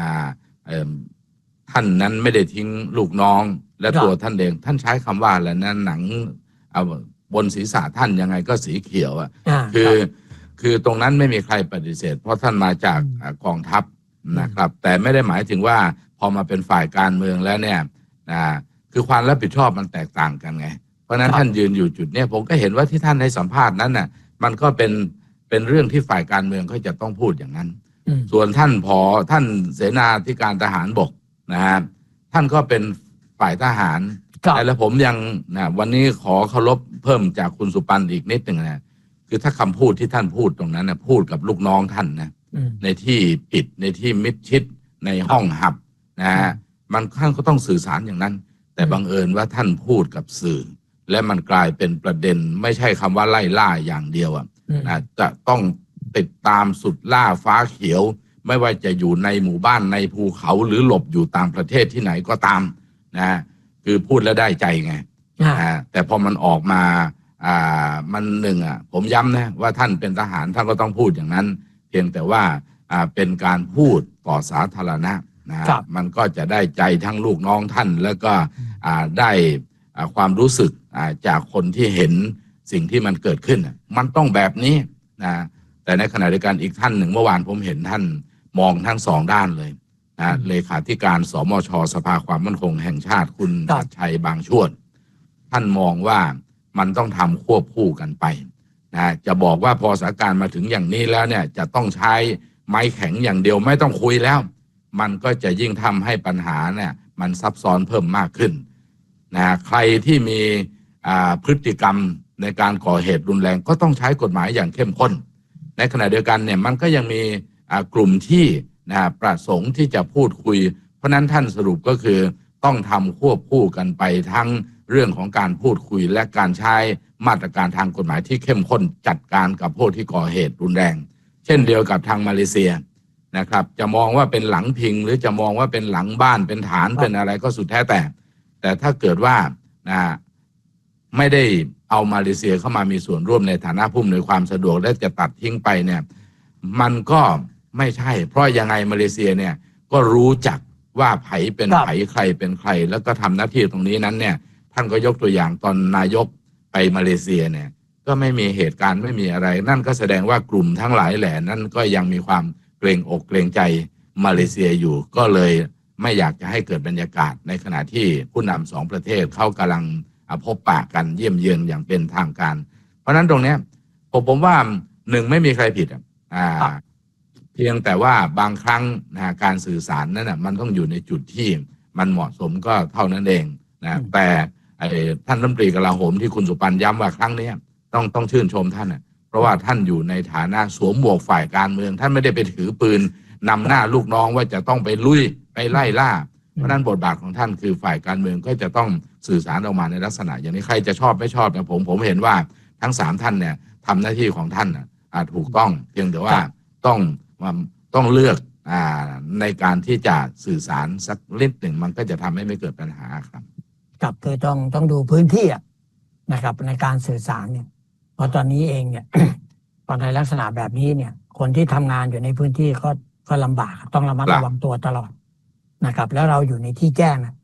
S2: ท่านนั้นไม่ได้ทิ้งลูกน้องและตัวท่านเองท่านใช้คำว่าอะไรนะหนังเอาบนศีรษะท่านยังไงก็สีเขียวอ่ะคือคือตรงนั้นไม่มีใครปฏิเสธเพราะท่านมาจากกองทัพนะครับแต่ไม่ได้หมายถึงว่าพอมาเป็นฝ่ายการเมืองแล้วเนี่ยนะคือความรับผิดชอบมันแตกต่างกันไงเพราะนั้นท่านยืนอยู่จุดนี้ผมก็เห็นว่าที่ท่านให้สัมภาษณ์นั้นน่ะมันก็เป็นเป็นเรื่องที่ฝ่ายการเมืองเขาจะต้องพูดอย่างนั้นส่วนท่านพอท่านเสนาธิการทหารบกนะฮะท่านก็เป็นฝ่ายทหารแล้วผมยังนะวันนี้ขอเคารพเพิ่มจากคุณสุปันอีกนิดหนึ่งนะคือถ้าคำพูดที่ท่านพูดตรงนั้นนะพูดกับลูกน้องท่านนะในที่ปิดในที่มิดชิดในห้องหับนะฮะมันท่านก็ต้องสื่อสารอย่างนั้นแต่บังเอิญว่าท่านพูดกับสื่อและมันกลายเป็นประเด็นไม่ใช่คำว่าไล่ล่าอย่างเดียวอ่ะนะจะต้องติดตามสุดล่าฟ้าเขียวไม่ว่าจะอยู่ในหมู่บ้านในภูเขาหรือหลบอยู่ต่างประเทศที่ไหนก็ตามนะคือพูดแล้วได้ใจไงนะแต่พอมันออกมาอ่ามันหนึ่งอ่ะผมย้ำนะว่าท่านเป็นทหารท่านก็ต้องพูดอย่างนั้นเพียงแต่ว่าอ่าเป็นการพูดต่อสาธารณะนะมันก็จะได้ใจทั้งลูกน้องท่านแล้วก็อ่าได้อ่าความรู้สึกอ่าจากคนที่เห็นสิ่งที่มันเกิดขึ้นมันต้องแบบนี้นะแต่ในขณะเดียวกันอีกท่านหนึ่งเมื่อวานผมเห็นท่านมองทั้งสองด้านเลยนะเลขาธิการสมช.สภาความมั่นคงแห่งชาติคุณชัดชัยบางช่วงท่านมองว่ามันต้องทำควบคู่กันไปนะจะบอกว่าพอสถานการณ์มาถึงอย่างนี้แล้วเนี่ยจะต้องใช้ไม้แข็งอย่างเดียวไม่ต้องคุยแล้วมันก็จะยิ่งทำให้ปัญหาเนี่ยมันซับซ้อนเพิ่มมากขึ้นนะใครที่มีพฤติกรรมในการก่อเหตุรุนแรงก็ต้องใช้กฎหมายอย่างเข้มข้นในขณะเดียวกันเนี่ยมันก็ยังมีกลุ่มที่นะประสงค์ที่จะพูดคุยเพราะนั้นท่านสรุปก็คือต้องทำควบคู่กันไปทั้งเรื่องของการพูดคุยและการใช้มาตรการทางกฎหมายที่เข้มข้นจัดการกับผู้ที่ก่อเหตุรุนแรงเช่นเดียวกับทางมาเลเซียนะครับจะมองว่าเป็นหลังพิงหรือจะมองว่าเป็นหลังบ้านเป็นฐานเป็นอะไรก็สุดแท้แต่แต่ถ้าเกิดว่านะไม่ได้เอามาเลเซียเข้ามามีส่วนร่วมในฐานะผู้อำนวยความสะดวกและจะตัดทิ้งไปเนี่ยมันก็ไม่ใช่เพราะยังไงมาเลเซียเนี่ยก็รู้จักว่าไผเป็นไผใครเป็นใครแล้วก็ทำหน้าที่ตรงนี้นั้นเนี่ยท่านก็ยกตัวอย่างตอนนายกไปมาเลเซียเนี่ยก็ไม่มีเหตุการณ์ไม่มีอะไรนั่นก็แสดงว่ากลุ่มทั้งหลายแหล่นั้นก็ยังมีความเกรงอกเกรงใจมาเลเซียอยู่ก็เลยไม่อยากจะให้เกิดบรรยากาศในขณะที่ผู้นำสองประเทศเขากำลังพบปะกันเยี่ยมเยือนอย่างเป็นทางการเพราะนั้นตรงนี้ผมผมว่าหนึ่งไม่มีใครผิดอ่าเพียงแต่ว่าบางครั้งนะการสื่อสารนั้นนะมันต้องอยู่ในจุดที่มันเหมาะสมก็เท่านั้นเองนะแต่ท่านรัฐมนตรีกลาโหมที่คุณสุปันย้ำว่าครั้งนี้ต้องต้องชื่นชมท่านนะเพราะว่าท่านอยู่ในฐานะสวมหมวกฝ่ายการเมืองท่านไม่ได้ไปถือปืนนำหน้าลูกน้องว่าจะต้องไปลุยไปไล่ล่าเพราะนั้นบทบาทของท่านคือฝ่ายการเมืองก็จะต้องสื่อสารออกมาในลักษณะอย่างนี้ใครจะชอบไม่ชอบนะผมผมเห็นว่าทั้งสามท่านเนี่ยทำหน้าที่ของท่านนะถูกต้องเพียงแต่ว่าต้องต้องเลือกอ่าในการที่จะสื่อสารสักนิดหนึ่งมันก็จะทำให้ไม่เกิดปัญหาครับ
S1: ครับคือต้องต้องดูพื้นที่นะครับในการสื่อสารเนี่ยเพราะตอนนี้เองเนี่ย ตอนในลักษณะแบบนี้เนี่ยคนที่ทำงานอยู่ในพื้นที่ก็ก็ลำบากต้องระมัดระวังตัวตลอดนะครับแล้วเราอยู่ในที่แจ้งนะ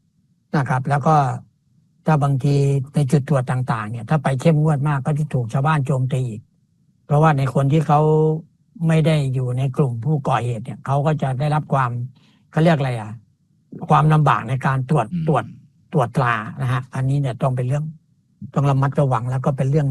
S1: นะครับ แล้วก็ถ้าบางทีในจุดตรวจต่างๆเนี่ยถ้าไปเข้มงวดมากก็จะถูกชาวบ้านโจมตีอีกเพราะว่าในคนที่เขาไม่ได้อยู่ในกลุ่มผู้ก่อเหตุเนี่ยเขาก็จะได้รับความเขาเรียกอะไรอ่ะความลำบากในการตรวจตรวจตรวจตรานะฮะอันนี้เนี่ยต้องเป็นเรื่องต้องระมัดระวังแล้วก็เป็นเรื่อง